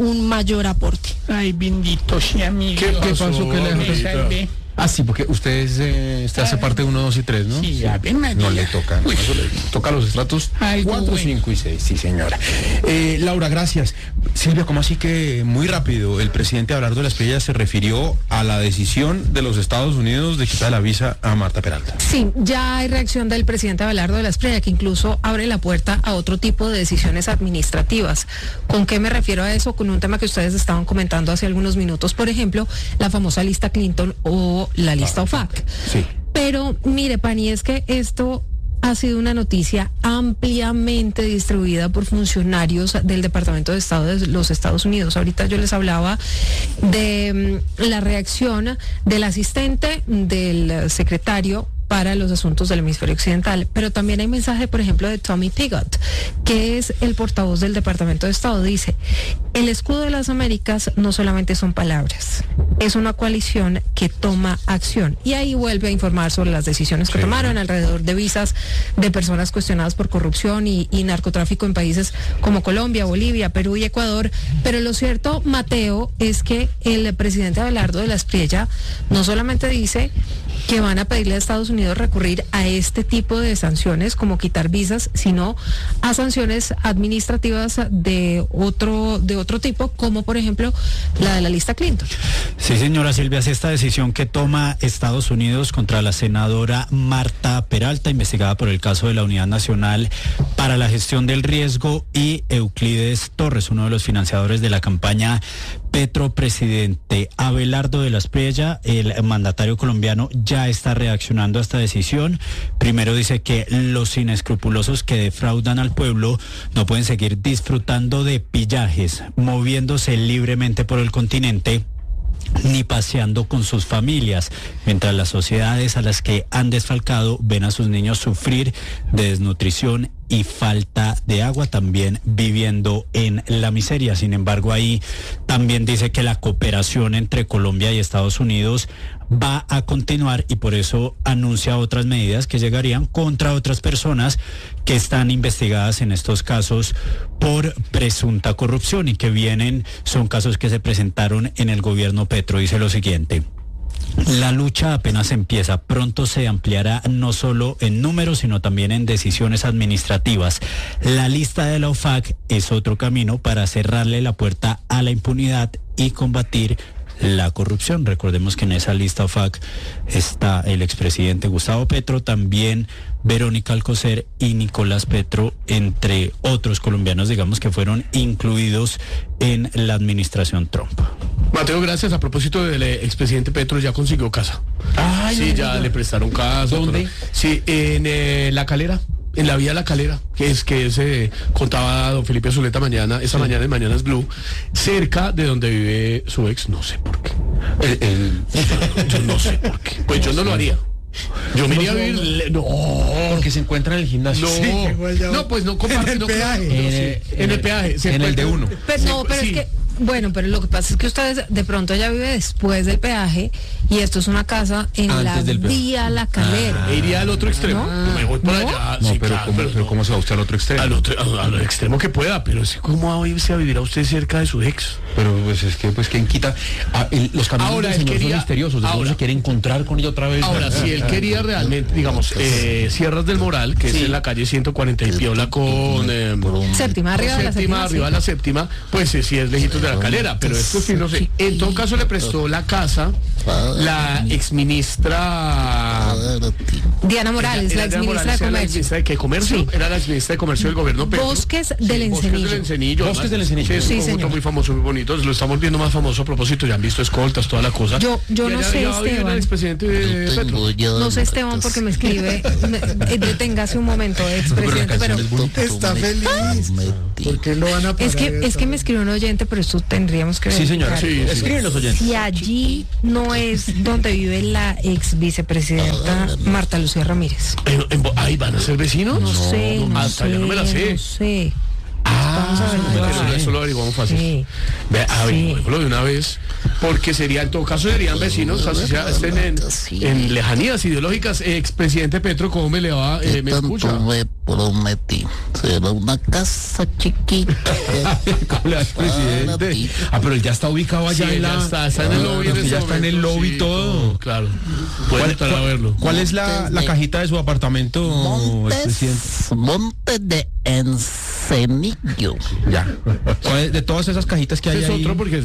[SPEAKER 12] mayor aporte.
[SPEAKER 14] Ay, bendito sea mi
[SPEAKER 3] ¿Qué,
[SPEAKER 14] Dios.
[SPEAKER 3] qué pasó que le
[SPEAKER 14] Me salvé.
[SPEAKER 1] Ah, sí, porque usted, es, eh, usted hace parte de uno, dos y tres, ¿no?
[SPEAKER 14] Sí, a ver, María.
[SPEAKER 1] No le toca, no, eso le toca los estratos
[SPEAKER 14] Algo
[SPEAKER 1] cuatro,
[SPEAKER 14] bueno.
[SPEAKER 1] cinco y seis, sí, señora. Eh, Laura, gracias. Silvia, ¿cómo así que muy rápido el presidente Abelardo de la Espriella se refirió a la decisión de los Estados Unidos de quitar la visa a Marta Peralta?
[SPEAKER 2] Sí, ya hay reacción del presidente Abelardo de la Espriella, que incluso abre la puerta a otro tipo de decisiones administrativas. ¿Con qué me refiero a eso? Con un tema que ustedes estaban comentando hace algunos minutos, por ejemplo, la famosa lista Clinton o la lista O F A C.
[SPEAKER 1] Sí.
[SPEAKER 2] Pero mire, Pani, es que esto ha sido una noticia ampliamente distribuida por funcionarios del Departamento de Estado de los Estados Unidos. Ahorita yo les hablaba de mm, la reacción del asistente del secretario para los asuntos del hemisferio occidental, pero también hay mensaje, por ejemplo, de Tommy Pigott, que es el portavoz del Departamento de Estado. Dice, el escudo de las Américas no solamente son palabras, es una coalición que toma acción. Y ahí vuelve a informar sobre las decisiones que
[SPEAKER 1] Sí.
[SPEAKER 2] tomaron alrededor de visas de personas cuestionadas por corrupción y, y narcotráfico en países como Colombia, Bolivia, Perú y Ecuador. Pero lo cierto, Mateo, es que el presidente Abelardo de la Espriella no solamente dice que van a pedirle a Estados Unidos recurrir a este tipo de sanciones como quitar visas, sino a sanciones administrativas de otro de otro tipo, como por ejemplo la de la lista Clinton.
[SPEAKER 15] Sí, señora Silvia, es esta decisión que toma Estados Unidos contra la senadora Marta Peralta, investigada por el caso de la Unidad Nacional para la Gestión del Riesgo, y Euclides Torres, uno de los financiadores de la campaña Petro Presidente. Abelardo de la Espriella, el mandatario colombiano, ya está reaccionando a esta decisión. Primero dice que los inescrupulosos que defraudan al pueblo no pueden seguir disfrutando de pillajes, moviéndose libremente por el continente, ni paseando con sus familias, mientras las sociedades a las que han desfalcado ven a sus niños sufrir de desnutrición y falta de agua, también viviendo en la miseria. Sin embargo, ahí también dice que la cooperación entre Colombia y Estados Unidos va a continuar, y por eso anuncia otras medidas que llegarían contra otras personas que están investigadas en estos casos por presunta corrupción y que vienen, son casos que se presentaron en el gobierno Petro. Dice lo siguiente: la lucha apenas empieza, pronto se ampliará no solo en números, sino también en decisiones administrativas. La lista de la O F A C es otro camino para cerrarle la puerta a la impunidad y combatir la corrupción. Recordemos que en esa lista O F A C está el expresidente Gustavo Petro, también Verónica Alcocer y Nicolás Petro, entre otros colombianos, digamos, que fueron incluidos en la administración Trump.
[SPEAKER 3] Mateo, gracias. A propósito del eh, expresidente Petro, ya consiguió casa.
[SPEAKER 1] Ay,
[SPEAKER 3] sí,
[SPEAKER 1] no,
[SPEAKER 3] ya
[SPEAKER 1] no.
[SPEAKER 3] le prestaron casa.
[SPEAKER 1] ¿Dónde?
[SPEAKER 3] Pero- sí, en eh, La Calera. En la vía La Calera, que es que se contaba don Felipe Zuleta mañana, esa mañana en Mañanas Blue, cerca de donde vive su ex, no sé por qué.
[SPEAKER 1] El, el-
[SPEAKER 3] Yo no sé por qué. Pues yo no lo haría. Yo me iría a vivir. No.
[SPEAKER 1] Porque se encuentra en el gimnasio.
[SPEAKER 3] No,
[SPEAKER 1] Sí.
[SPEAKER 3] no, pues no comparte.
[SPEAKER 1] En el
[SPEAKER 3] no,
[SPEAKER 1] peaje.
[SPEAKER 3] no, sí,
[SPEAKER 1] En el-
[SPEAKER 3] en el peaje. se
[SPEAKER 1] en el de
[SPEAKER 3] encuentra-
[SPEAKER 1] uno.
[SPEAKER 2] Pero no, pero
[SPEAKER 3] Sí.
[SPEAKER 2] es que, bueno, pero lo que pasa es que ustedes de pronto ella vive después del peaje y esto es una casa en
[SPEAKER 1] Antes
[SPEAKER 2] la
[SPEAKER 1] del peaje.
[SPEAKER 2] vía La Calera.
[SPEAKER 3] Me iría al otro extremo.
[SPEAKER 2] ¿No?
[SPEAKER 3] Me voy por
[SPEAKER 2] ¿No?
[SPEAKER 3] allá.
[SPEAKER 1] No,
[SPEAKER 3] sí,
[SPEAKER 1] pero,
[SPEAKER 3] claro,
[SPEAKER 1] ¿cómo,
[SPEAKER 3] pero
[SPEAKER 1] pero
[SPEAKER 3] no.
[SPEAKER 1] ¿cómo se va usted al otro extremo?
[SPEAKER 3] Al, otro, al, al extremo que pueda, pero es que ¿cómo va a irse a vivir a usted cerca de su ex?
[SPEAKER 1] Pero pues es que, pues, ¿quién quita? Ah, el- los caminos
[SPEAKER 3] Ahora,
[SPEAKER 1] del
[SPEAKER 3] él
[SPEAKER 1] señor son
[SPEAKER 3] quería-
[SPEAKER 1] misteriosos. De pronto
[SPEAKER 3] ahora-
[SPEAKER 1] se quiere encontrar con ella otra vez.
[SPEAKER 3] Ahora, si él quería realmente, digamos, eh, Sierras del Moral, que es en la calle ciento cuarenta y piola con... eh,
[SPEAKER 2] Séptima, arriba de la
[SPEAKER 3] séptima,
[SPEAKER 2] séptima,
[SPEAKER 3] arriba de
[SPEAKER 2] sí.
[SPEAKER 3] la séptima, pues eh, sí es lejitos de La Calera, pero esto sí no sé. En todo caso le prestó la casa la exministra
[SPEAKER 2] Diana Morales, la
[SPEAKER 3] Era- era
[SPEAKER 2] exministra de
[SPEAKER 3] Morales, era la
[SPEAKER 2] Comercio.
[SPEAKER 3] exministra de ¿qué comercio?
[SPEAKER 2] Sí.
[SPEAKER 3] Era la exministra de Comercio del gobierno Petro.
[SPEAKER 2] Bosques del
[SPEAKER 3] Sí,
[SPEAKER 2] Encenillo.
[SPEAKER 3] Bosques del Encenillo.
[SPEAKER 1] Bosques
[SPEAKER 3] además.
[SPEAKER 1] del Encenillo.
[SPEAKER 3] Sí, es
[SPEAKER 2] Sí,
[SPEAKER 3] un conjunto
[SPEAKER 2] señor.
[SPEAKER 3] muy famoso, muy bonito. Lo estamos viendo más famoso a propósito. Ya han visto escoltas, toda la cosa.
[SPEAKER 2] Yo- yo
[SPEAKER 3] Y
[SPEAKER 2] no
[SPEAKER 3] allá-
[SPEAKER 2] sé,
[SPEAKER 3] allá va a vivir
[SPEAKER 2] Esteban.
[SPEAKER 3] el expresidente de Petro.
[SPEAKER 2] No sé, Esteban, porque me escribe, me- eh, deténgase un momento, expresidente, pero
[SPEAKER 16] Está feliz. ¿Por qué lo van a pagar?
[SPEAKER 2] es que es que me escribió un oyente, pero esto tendríamos que
[SPEAKER 1] Sí, señora.
[SPEAKER 2] verificar.
[SPEAKER 3] Sí, sí.
[SPEAKER 1] Escriben los oyentes.
[SPEAKER 2] Si allí no es donde vive la ex vicepresidenta Marta Lucía Ramírez.
[SPEAKER 3] En- en Bo- Ay, ¿van a ser vecinos?
[SPEAKER 2] No, sé, no,
[SPEAKER 3] hasta
[SPEAKER 2] sé,
[SPEAKER 3] yo no me la sé.
[SPEAKER 2] no sé.
[SPEAKER 3] Ah,
[SPEAKER 2] Vamos a averiguar.
[SPEAKER 3] eso, eso lo averiguamos fácil.
[SPEAKER 2] Sí.
[SPEAKER 3] Ve,
[SPEAKER 2] Sí.
[SPEAKER 3] averiguémoslo de una vez. porque sería, en todo caso, serían vecinos, así sea, estén en, en lejanías ideológicas. Eh, expresidente Petro, ¿cómo me le va? Eh, ¿Me escucha?
[SPEAKER 17] Me prometí, será una casa chiquita.
[SPEAKER 1] ¿Cómo le va, presidente? Ah, pero él ya está ubicado allá
[SPEAKER 3] Sí,
[SPEAKER 1] en la...
[SPEAKER 3] ya está, está en el lobby.
[SPEAKER 1] Claro,
[SPEAKER 3] En
[SPEAKER 1] ya
[SPEAKER 3] ese
[SPEAKER 1] está en el
[SPEAKER 3] momento,
[SPEAKER 1] lobby
[SPEAKER 3] sí,
[SPEAKER 1] todo.
[SPEAKER 3] todo, claro. Puede entrar a verlo.
[SPEAKER 1] ¿Cuál es la, la cajita de su apartamento, expresidente?
[SPEAKER 17] Montes de Encenillo.
[SPEAKER 1] Ya. ¿Cuál es- de todas esas cajitas que hay
[SPEAKER 3] Ese es
[SPEAKER 1] ahí?
[SPEAKER 3] otro porque